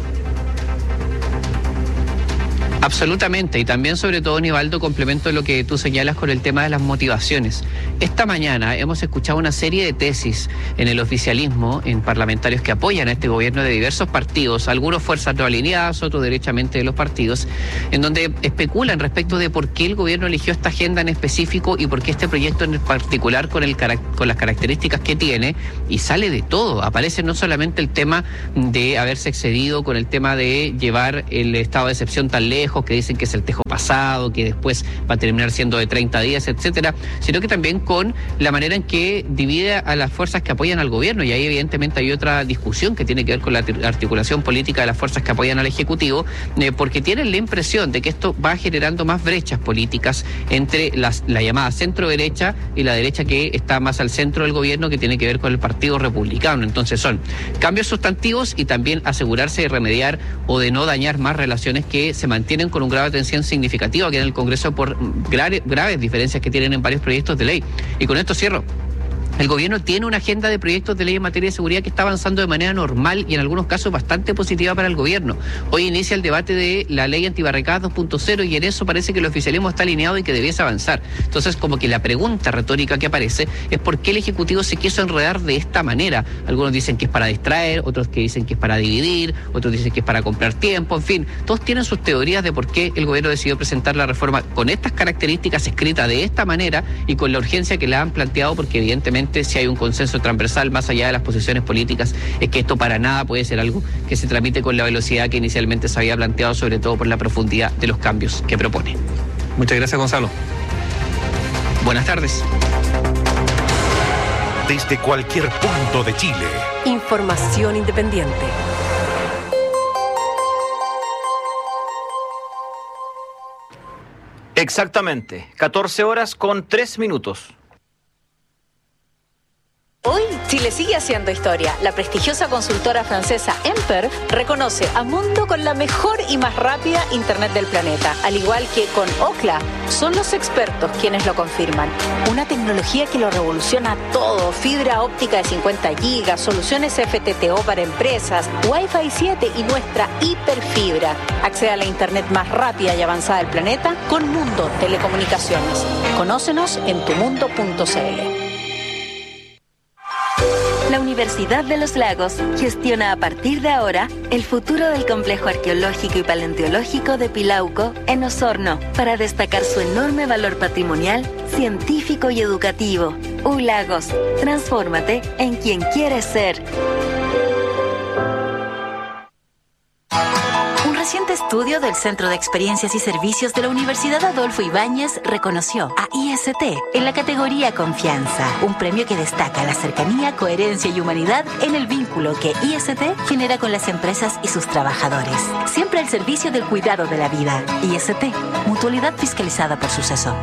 Absolutamente, y también, sobre todo, Aníbaldo, complemento lo que tú señalas con el tema de las motivaciones. Esta mañana hemos escuchado una serie de tesis en el oficialismo, en parlamentarios que apoyan a este gobierno de diversos partidos, algunos fuerzas no alineadas, otros derechamente de los partidos, en donde especulan respecto de por qué el gobierno eligió esta agenda en específico y por qué este proyecto en particular con las características que tiene, y sale de todo. Aparece no solamente el tema de haberse excedido con el tema de llevar el estado de excepción tan lejos, que dicen que es el tejo pasado, que después va a terminar siendo de 30 días, etcétera, sino que también con la manera en que divide a las fuerzas que apoyan al gobierno, y ahí evidentemente hay otra discusión que tiene que ver con la articulación política de las fuerzas que apoyan al Ejecutivo, porque tienen la impresión de que esto va generando más brechas políticas entre la llamada centro derecha y la derecha que está más al centro del gobierno, que tiene que ver con el Partido Republicano. Entonces son cambios sustantivos y también asegurarse de remediar o de no dañar más relaciones que se mantienen con un grado de tensión significativo aquí en el Congreso por graves diferencias que tienen en varios proyectos de ley. Y con esto cierro. El gobierno tiene una agenda de proyectos de ley en materia de seguridad que está avanzando de manera normal y en algunos casos bastante positiva para el gobierno. Hoy inicia el debate de la ley antibarricadas 2.0 y en eso parece que el oficialismo está alineado y que debiese avanzar. Entonces, como que la pregunta retórica que aparece es por qué el Ejecutivo se quiso enredar de esta manera. Algunos dicen que es para distraer, otros que dicen que es para dividir, otros dicen que es para comprar tiempo, en fin. Todos tienen sus teorías de por qué el gobierno decidió presentar la reforma con estas características, escrita de esta manera y con la urgencia que la han planteado, porque evidentemente si hay un consenso transversal más allá de las posiciones políticas, es que esto para nada puede ser algo que se tramite con la velocidad que inicialmente se había planteado, sobre todo por la profundidad de los cambios que propone. Muchas gracias, Gonzalo. Buenas tardes. Desde cualquier punto de Chile. Información independiente. Exactamente, 14 horas con 3 minutos. Hoy, Chile sigue haciendo historia. La prestigiosa consultora francesa Emper reconoce a Mundo con la mejor y más rápida Internet del planeta. Al igual que con Ookla, son los expertos quienes lo confirman. Una tecnología que lo revoluciona todo. Fibra óptica de 50 gigas, soluciones FTTO para empresas, Wi-Fi 7 y nuestra hiperfibra. Accede a la Internet más rápida y avanzada del planeta con Mundo Telecomunicaciones. Conócenos en tumundo.cl. La Universidad de los Lagos gestiona a partir de ahora el futuro del complejo arqueológico y paleontológico de Pilauco en Osorno para destacar su enorme valor patrimonial, científico y educativo. ULagos, transfórmate en quien quieres ser. Un reciente estudio del Centro de Experiencias y Servicios de la Universidad Adolfo Ibáñez reconoció a IST en la categoría Confianza, un premio que destaca la cercanía, coherencia y humanidad en el vínculo que IST genera con las empresas y sus trabajadores. Siempre al servicio del cuidado de la vida. IST, mutualidad fiscalizada por Suceso.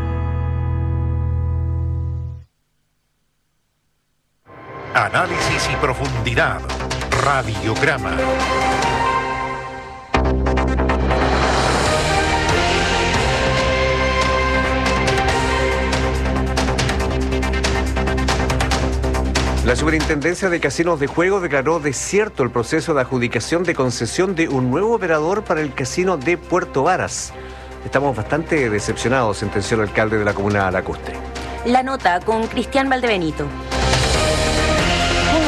Análisis y profundidad. Radiograma. La Superintendencia de Casinos de Juego declaró desierto el proceso de adjudicación de concesión de un nuevo operador para el casino de Puerto Varas. Estamos bastante decepcionados, sentenció el alcalde de la comuna lacustre. La nota con Cristian Valdebenito.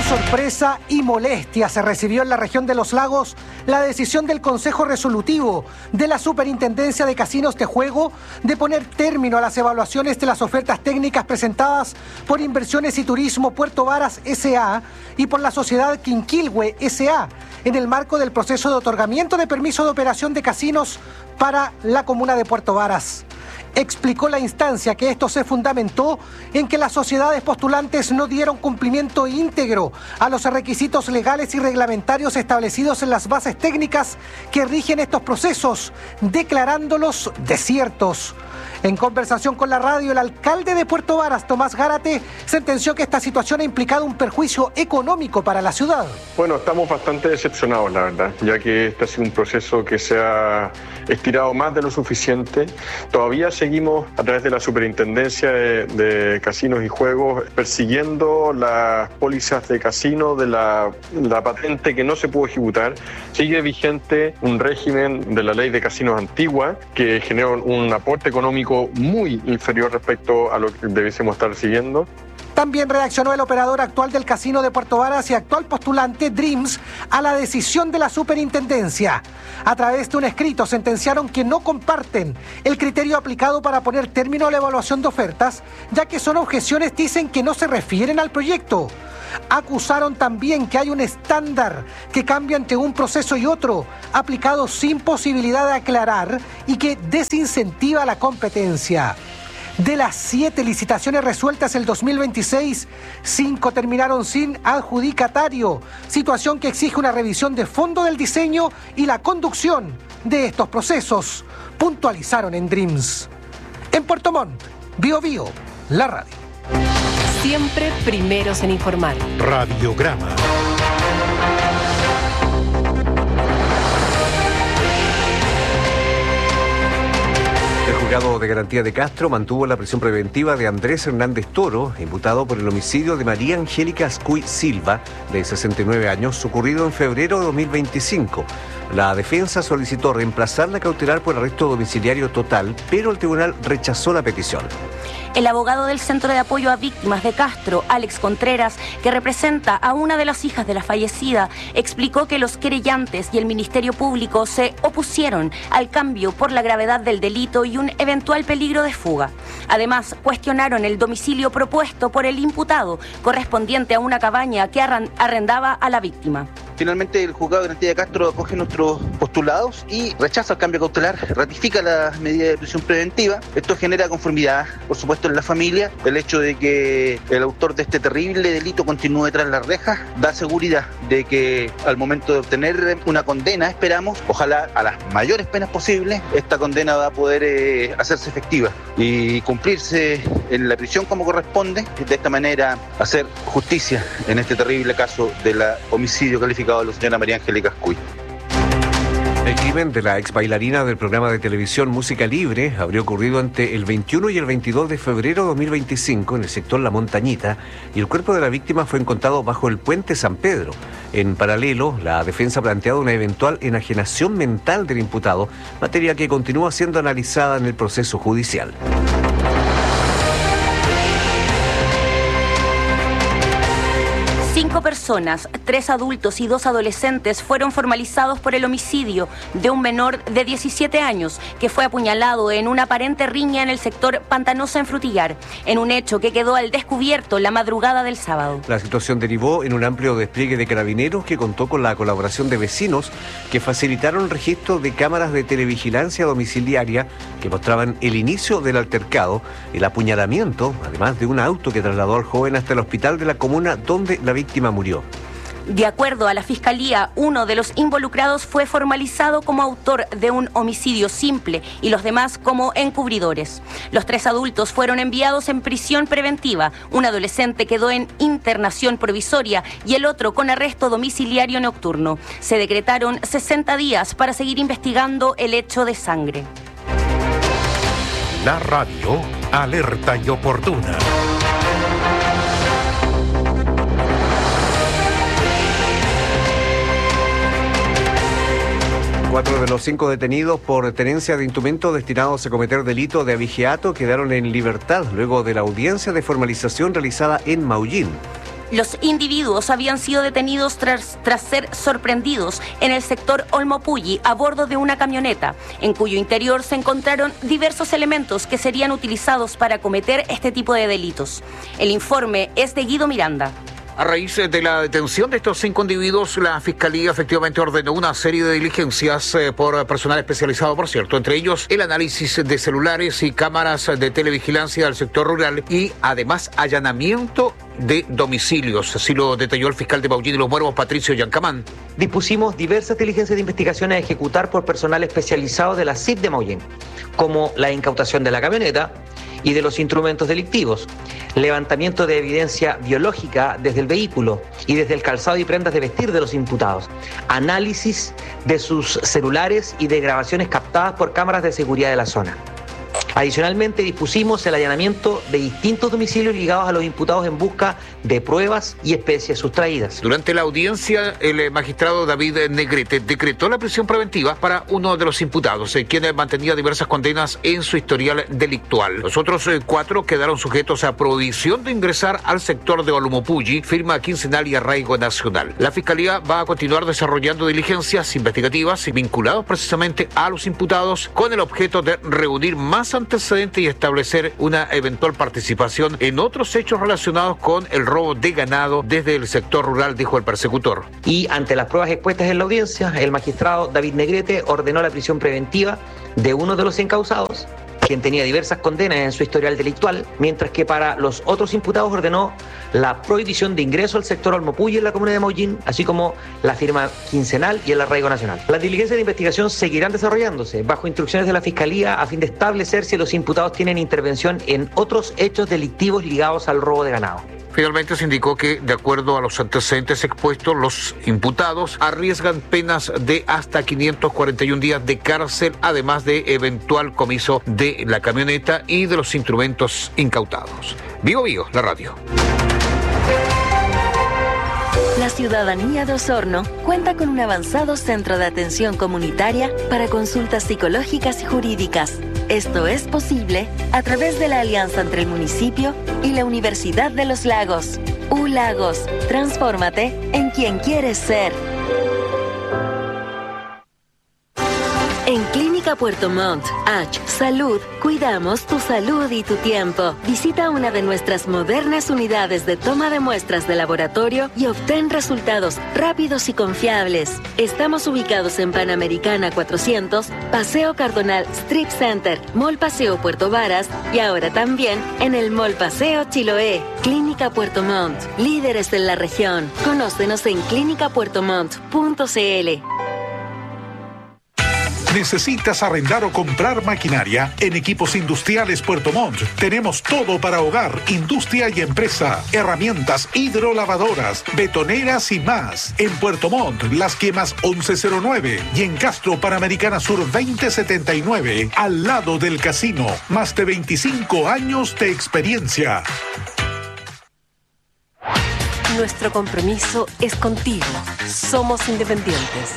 sorpresa y molestia se recibió en la región de Los Lagos la decisión del Consejo Resolutivo de la Superintendencia de Casinos de Juego de poner término a las evaluaciones de las ofertas técnicas presentadas por Inversiones y Turismo Puerto Varas S.A. y por la sociedad Quinquilhue S.A. en el marco del proceso de otorgamiento de permiso de operación de casinos para la comuna de Puerto Varas. Explicó la instancia que esto se fundamentó en que las sociedades postulantes no dieron cumplimiento íntegro a los requisitos legales y reglamentarios establecidos en las bases técnicas que rigen estos procesos, declarándolos desiertos. En conversación con la radio, el alcalde de Puerto Varas, Tomás Gárate, sentenció que esta situación ha implicado un perjuicio económico para la ciudad. Bueno, estamos bastante decepcionados, la verdad, ya que este ha sido un proceso que se ha estirado más de lo suficiente. Todavía seguimos a través de la Superintendencia de Casinos y Juegos persiguiendo las pólizas de casino de la patente que no se pudo ejecutar. Sigue vigente un régimen de la ley de casinos antigua que genera un aporte económico muy inferior respecto a lo que debiésemos estar siguiendo. También reaccionó el operador actual del casino de Puerto Varas y actual postulante Dreams a la decisión de la superintendencia. A través de un escrito sentenciaron que no comparten el criterio aplicado para poner término a la evaluación de ofertas, ya que son objeciones, dicen, que no se refieren al proyecto. Acusaron también que hay un estándar que cambia entre un proceso y otro, aplicado sin posibilidad de aclarar y que desincentiva la competencia. De las 7 licitaciones resueltas el 2026, 5 terminaron sin adjudicatario, situación que exige una revisión de fondo del diseño y la conducción de estos procesos, puntualizaron en Dreams. En Puerto Montt, Bio Bio, la radio. Siempre primeros en informar. Radiograma. El juzgado de garantía de Castro mantuvo la prisión preventiva de Andrés Hernández Toro, imputado por el homicidio de María Angélica Ascuy Silva, de 69 años, ocurrido en febrero de 2025. La defensa solicitó reemplazar la cautelar por arresto domiciliario total, pero el tribunal rechazó la petición. El abogado del Centro de Apoyo a Víctimas de Castro, Alex Contreras, que representa a una de las hijas de la fallecida, explicó que los querellantes y el Ministerio Público se opusieron al cambio por la gravedad del delito y un eventual peligro de fuga. Además, cuestionaron el domicilio propuesto por el imputado, correspondiente a una cabaña que arrendaba a la víctima. Finalmente, el juzgado de garantía de Castro acoge nuestros postulados y rechaza el cambio cautelar, ratifica la medida de prisión preventiva. Esto genera conformidad, por supuesto, en la familia. El hecho de que el autor de este terrible delito continúe tras las rejas da seguridad de que al momento de obtener una condena, esperamos, ojalá a las mayores penas posibles, esta condena va a poder hacerse efectiva y cumplirse en la prisión como corresponde. De esta manera, hacer justicia en este terrible caso del homicidio calificado de la señora María Angélica Ascuy. El crimen de la ex bailarina del programa de televisión Música Libre habría ocurrido entre el 21 y el 22 de febrero de 2025 en el sector La Montañita, y el cuerpo de la víctima fue encontrado bajo el puente San Pedro. En paralelo, la defensa ha planteado una eventual enajenación mental del imputado, materia que continúa siendo analizada en el proceso judicial. 5 personas, 3 adultos y 2 adolescentes fueron formalizados por el homicidio de un menor de 17 años que fue apuñalado en una aparente riña en el sector Pantanosa en Frutillar, en un hecho que quedó al descubierto la madrugada del sábado. La situación derivó en un amplio despliegue de carabineros que contó con la colaboración de vecinos que facilitaron el registro de cámaras de televigilancia domiciliaria que mostraban el inicio del altercado, el apuñalamiento, además de un auto que trasladó al joven hasta el hospital de la comuna donde la víctima murió. De acuerdo a la Fiscalía, uno de los involucrados fue formalizado como autor de un homicidio simple y los demás como encubridores. Los 3 adultos fueron enviados en prisión preventiva, un adolescente quedó en internación provisoria y el otro con arresto domiciliario nocturno. Se decretaron 60 días para seguir investigando el hecho de sangre. La radio, alerta y oportuna. 4 de los 5 detenidos por tenencia de instrumentos destinados a cometer delito de abigeato quedaron en libertad luego de la audiencia de formalización realizada en Maullín. Los individuos habían sido detenidos tras ser sorprendidos en el sector Olmopulli a bordo de una camioneta, en cuyo interior se encontraron diversos elementos que serían utilizados para cometer este tipo de delitos. El informe es de Guido Miranda. A raíz de la detención de estos 5 individuos, la Fiscalía efectivamente ordenó una serie de diligencias por personal especializado, por cierto, entre ellos el análisis de celulares y cámaras de televigilancia del sector rural y además allanamiento de domicilios. Así lo detalló el fiscal de Maullín y Los Muertos, Patricio Yancamán. Dispusimos diversas diligencias de investigación a ejecutar por personal especializado de la CIP de Maullín, como la incautación de la camioneta y de los instrumentos delictivos, levantamiento de evidencia biológica desde el vehículo y desde el calzado y prendas de vestir de los imputados, análisis de sus celulares y de grabaciones captadas por cámaras de seguridad de la zona. Adicionalmente, dispusimos el allanamiento de distintos domicilios ligados a los imputados en busca de pruebas y especies sustraídas. Durante la audiencia, el magistrado David Negrete decretó la prisión preventiva para uno de los imputados, quien mantenía diversas condenas en su historial delictual. Los otros 4 quedaron sujetos a prohibición de ingresar al sector de Olmopulli, firma quincenal y arraigo nacional. La Fiscalía va a continuar desarrollando diligencias investigativas vinculadas precisamente a los imputados con el objeto de reunir más antecedentes y establecer una eventual participación en otros hechos relacionados con el robo de ganado desde el sector rural, dijo el persecutor. Y ante las pruebas expuestas en la audiencia, el magistrado David Negrete ordenó la prisión preventiva de uno de los encausados, quien tenía diversas condenas en su historial delictual, mientras que para los otros imputados ordenó la prohibición de ingreso al sector Olmopulli en la comuna de Maullín, así como la firma quincenal y el arraigo nacional. Las diligencias de investigación seguirán desarrollándose bajo instrucciones de la Fiscalía a fin de establecer si los imputados tienen intervención en otros hechos delictivos ligados al robo de ganado. Finalmente se indicó que, de acuerdo a los antecedentes expuestos, los imputados arriesgan penas de hasta 541 días de cárcel, además de eventual comiso de la camioneta y de los instrumentos incautados. Vigo, la radio. La ciudadanía de Osorno cuenta con un avanzado centro de atención comunitaria para consultas psicológicas y jurídicas. Esto es posible a través de la alianza entre el municipio y la Universidad de los Lagos. U-Lagos, transfórmate en quien quieres ser. En Clínica Puerto Montt, H Salud, cuidamos tu salud y tu tiempo. Visita una de nuestras modernas unidades de toma de muestras de laboratorio y obtén resultados rápidos y confiables. Estamos ubicados en Panamericana 400, Paseo Cardonal Strip Center, Mall Paseo Puerto Varas y ahora también en el Mall Paseo Chiloé. Clínica Puerto Montt, líderes en la región. Conócenos en clinicapuertomont.cl. ¿Necesitas arrendar o comprar maquinaria? En Equipos Industriales Puerto Montt tenemos todo para hogar, industria y empresa. Herramientas hidrolavadoras, betoneras y más. En Puerto Montt, Las Quemas 1109 y en Castro, Panamericana Sur 2079, al lado del casino. Más de 25 años de experiencia. Nuestro compromiso es contigo. Somos independientes.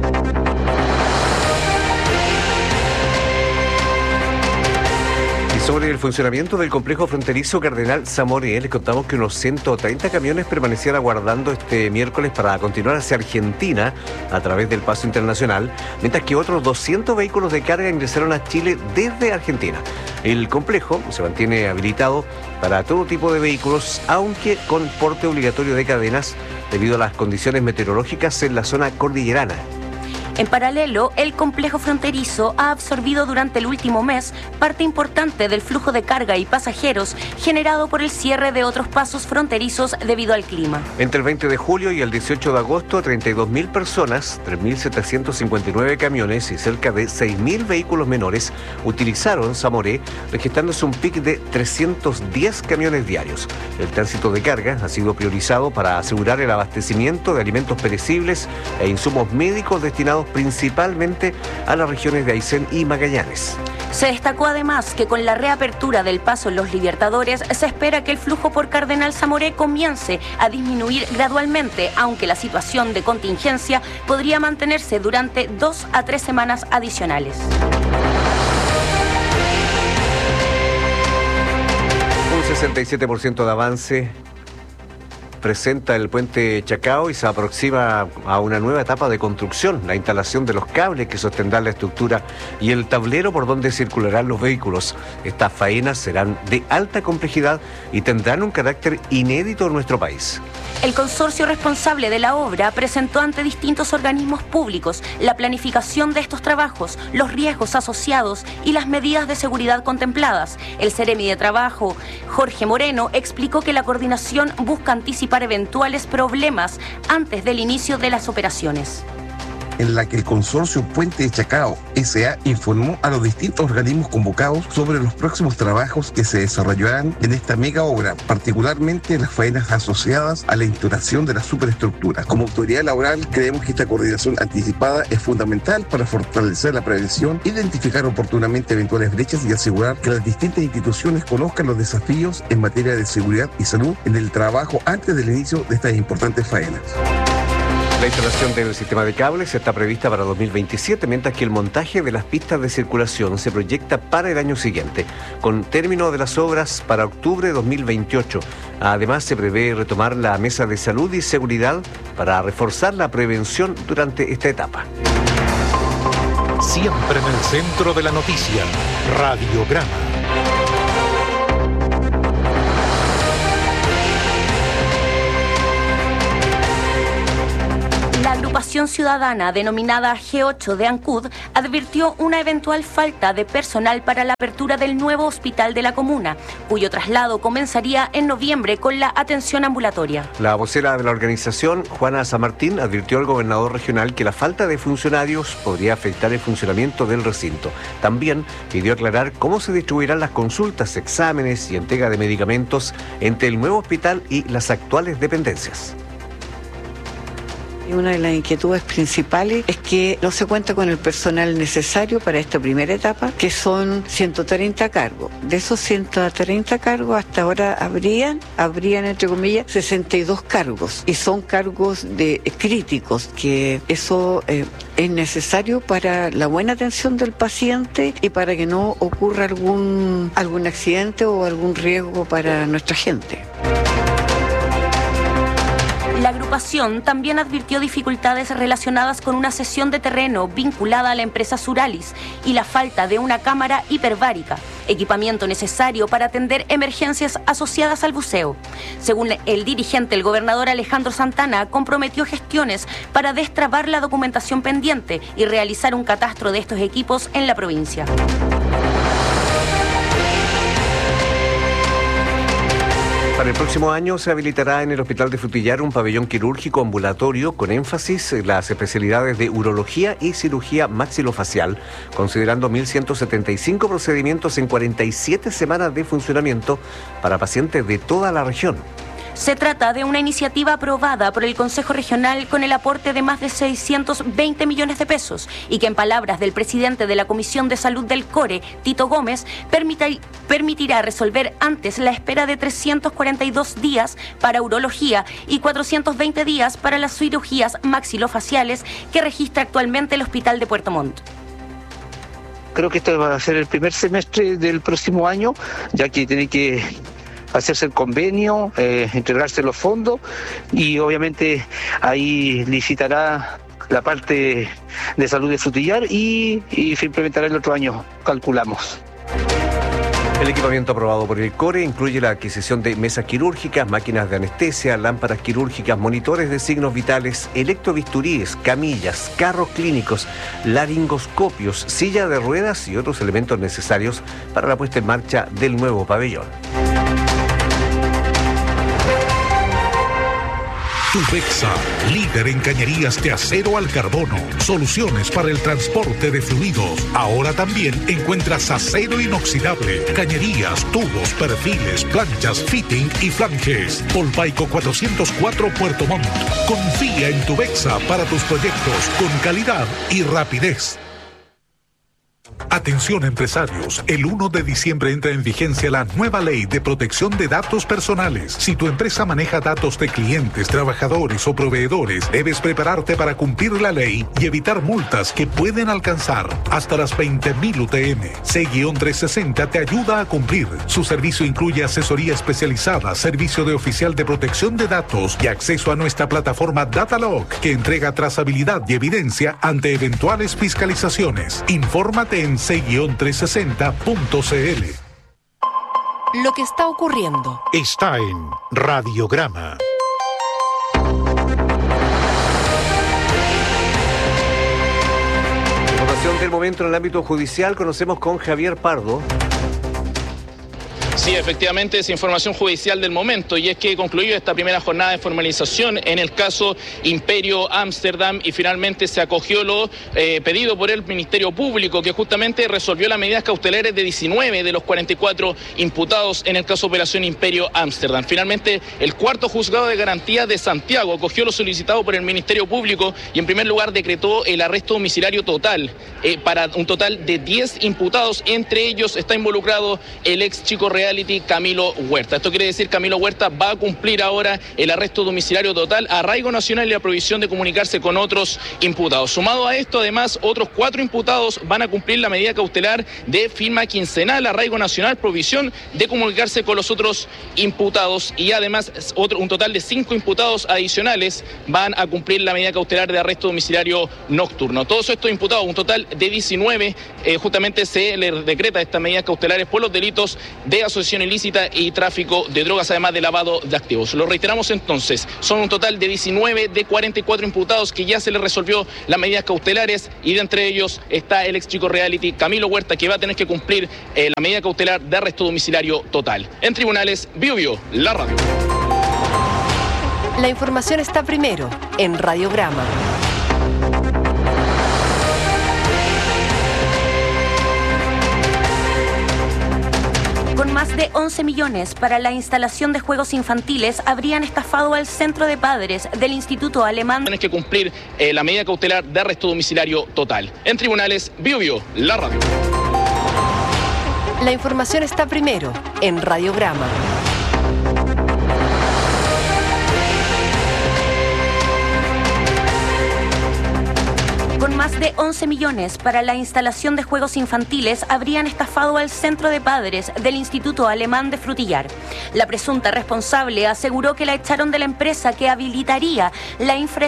Sobre el funcionamiento del complejo fronterizo Cardenal Zamoré, les contamos que unos 130 camiones permanecían aguardando este miércoles para continuar hacia Argentina a través del paso internacional, mientras que otros 200 vehículos de carga ingresaron a Chile desde Argentina. El complejo se mantiene habilitado para todo tipo de vehículos, aunque con porte obligatorio de cadenas debido a las condiciones meteorológicas en la zona cordillerana. En paralelo, el complejo fronterizo ha absorbido durante el último mes parte importante del flujo de carga y pasajeros generado por el cierre de otros pasos fronterizos debido al clima. Entre el 20 de julio y el 18 de agosto, 32.000 personas, 3.759 camiones y cerca de 6.000 vehículos menores utilizaron Zamoré, registrándose un pic de 310 camiones diarios. El tránsito de carga ha sido priorizado para asegurar el abastecimiento de alimentos perecibles e insumos médicos destinados principalmente a las regiones de Aysén y Magallanes. Se destacó además que con la reapertura del paso Los Libertadores se espera que el flujo por Cardenal Zamoré comience a disminuir gradualmente, aunque la situación de contingencia podría mantenerse durante 2 a 3 semanas adicionales. Un 67% de avance presenta el puente Chacao y se aproxima a una nueva etapa de construcción, la instalación de los cables que sostendrán la estructura y el tablero por donde circularán los vehículos. Estas faenas serán de alta complejidad y tendrán un carácter inédito en nuestro país. El consorcio responsable de la obra presentó ante distintos organismos públicos la planificación de estos trabajos, los riesgos asociados y las medidas de seguridad contempladas. El Seremi de Trabajo, Jorge Moreno, explicó que la coordinación busca anticipar eventuales problemas antes del inicio de las operaciones, en la que el consorcio Puente de Chacao S.A. informó a los distintos organismos convocados sobre los próximos trabajos que se desarrollarán en esta mega obra, particularmente las faenas asociadas a la instalación de la superestructura. Como autoridad laboral, creemos que esta coordinación anticipada es fundamental para fortalecer la prevención, identificar oportunamente eventuales brechas y asegurar que las distintas instituciones conozcan los desafíos en materia de seguridad y salud en el trabajo antes del inicio de estas importantes faenas. La instalación del sistema de cables está prevista para 2027, mientras que el montaje de las pistas de circulación se proyecta para el año siguiente, con término de las obras para octubre de 2028. Además, se prevé retomar la mesa de salud y seguridad para reforzar la prevención durante esta etapa. Siempre en el centro de la noticia, Radiograma. La agrupación ciudadana denominada G8 de Ancud advirtió una eventual falta de personal para la apertura del nuevo hospital de la comuna, cuyo traslado comenzaría en noviembre con la atención ambulatoria. La vocera de la organización, Juana San Martín, advirtió al gobernador regional que la falta de funcionarios podría afectar el funcionamiento del recinto. También pidió aclarar cómo se distribuirán las consultas, exámenes y entrega de medicamentos entre el nuevo hospital y las actuales dependencias. Una de las inquietudes principales es que no se cuenta con el personal necesario para esta primera etapa, que son 130 cargos. De esos 130 cargos, hasta ahora habrían entre comillas, 62 cargos. Y son cargos críticos, que eso es necesario para la buena atención del paciente y para que no ocurra algún accidente o algún riesgo para nuestra gente. La agrupación también advirtió dificultades relacionadas con una cesión de terreno vinculada a la empresa Suralis y la falta de una cámara hiperbárica, equipamiento necesario para atender emergencias asociadas al buceo. Según el dirigente, el gobernador Alejandro Santana comprometió gestiones para destrabar la documentación pendiente y realizar un catastro de estos equipos en la provincia. Para el próximo año se habilitará en el Hospital de Frutillar un pabellón quirúrgico ambulatorio con énfasis en las especialidades de urología y cirugía maxilofacial, considerando 1.175 procedimientos en 47 semanas de funcionamiento para pacientes de toda la región. Se trata de una iniciativa aprobada por el Consejo Regional con el aporte de más de 620 millones de pesos y que, en palabras del presidente de la Comisión de Salud del CORE, Tito Gómez, permitirá resolver antes la espera de 342 días para urología y 420 días para las cirugías maxilofaciales que registra actualmente el Hospital de Puerto Montt. Creo que este va a ser el primer semestre del próximo año, ya que tiene que hacerse el convenio, entregarse los fondos y obviamente ahí licitará la parte de salud de Frutillar y se implementará el otro año, calculamos. El equipamiento aprobado por el CORE incluye la adquisición de mesas quirúrgicas, máquinas de anestesia, lámparas quirúrgicas, monitores de signos vitales, electrobisturíes, camillas, carros clínicos, laringoscopios, silla de ruedas y otros elementos necesarios para la puesta en marcha del nuevo pabellón. Tufexa, líder en cañerías de acero al carbono. Soluciones para el transporte de fluidos. Ahora también encuentras acero inoxidable, cañerías, tubos, perfiles, planchas, fitting y flanges. Polpaico 404 Puerto Montt. Confía en Tufexa para tus proyectos con calidad y rapidez. Atención empresarios, el 1 de diciembre entra en vigencia la nueva ley de protección de datos personales. Si tu empresa maneja datos de clientes, trabajadores o proveedores, debes prepararte para cumplir la ley y evitar multas que pueden alcanzar hasta las 20.000 UTM. C-360 te ayuda a cumplir. Su servicio incluye asesoría especializada, servicio de oficial de protección de datos y acceso a nuestra plataforma Datalog, que entrega trazabilidad y evidencia ante eventuales fiscalizaciones. Infórmate en c-360.cl. Lo que está ocurriendo está en Radiograma. Información del momento en el ámbito judicial, conocemos con Javier Pardo. Sí, efectivamente es información judicial del momento y es que concluyó esta primera jornada de formalización en el caso Imperio Amsterdam y finalmente se acogió lo pedido por el Ministerio Público, que justamente resolvió las medidas cautelares de 19 de los 44 imputados en el caso Operación Imperio Amsterdam. Finalmente el cuarto juzgado de garantía de Santiago acogió lo solicitado por el Ministerio Público y en primer lugar decretó el arresto domiciliario total para un total de 10 imputados. Entre ellos está involucrado el ex Chico Reality Camilo Huerta. Esto quiere decir que Camilo Huerta va a cumplir ahora el arresto domiciliario total, arraigo nacional y la prohibición de comunicarse con otros imputados. Sumado a esto, además, otros 4 imputados van a cumplir la medida cautelar de firma quincenal, arraigo nacional, prohibición de comunicarse con los otros imputados y además un total de 5 imputados adicionales van a cumplir la medida cautelar de arresto domiciliario nocturno. Todos estos imputados, un total de 19, justamente se les decreta estas medidas cautelares por los delitos de asociación ilícita y tráfico de drogas, además de lavado de activos. Lo reiteramos entonces, son un total de 19 de 44 imputados que ya se les resolvió las medidas cautelares y de entre ellos está el ex Chico Reality Camilo Huerta, que va a tener que cumplir la medida cautelar de arresto domiciliario total. En tribunales, Biobío, la radio. La información está primero en Radiograma. Con más de 11 millones para la instalación de juegos infantiles, habrían estafado al Centro de Padres del Instituto Alemán. Tienes que cumplir la medida cautelar de arresto domiciliario total. En tribunales, Biobío, la radio. La información está primero en Radiograma. Con más de 11 millones para la instalación de juegos infantiles, habrían estafado al Centro de Padres del Instituto Alemán de Frutillar. La presunta responsable aseguró que la echaron de la empresa que habilitaría la infraestructura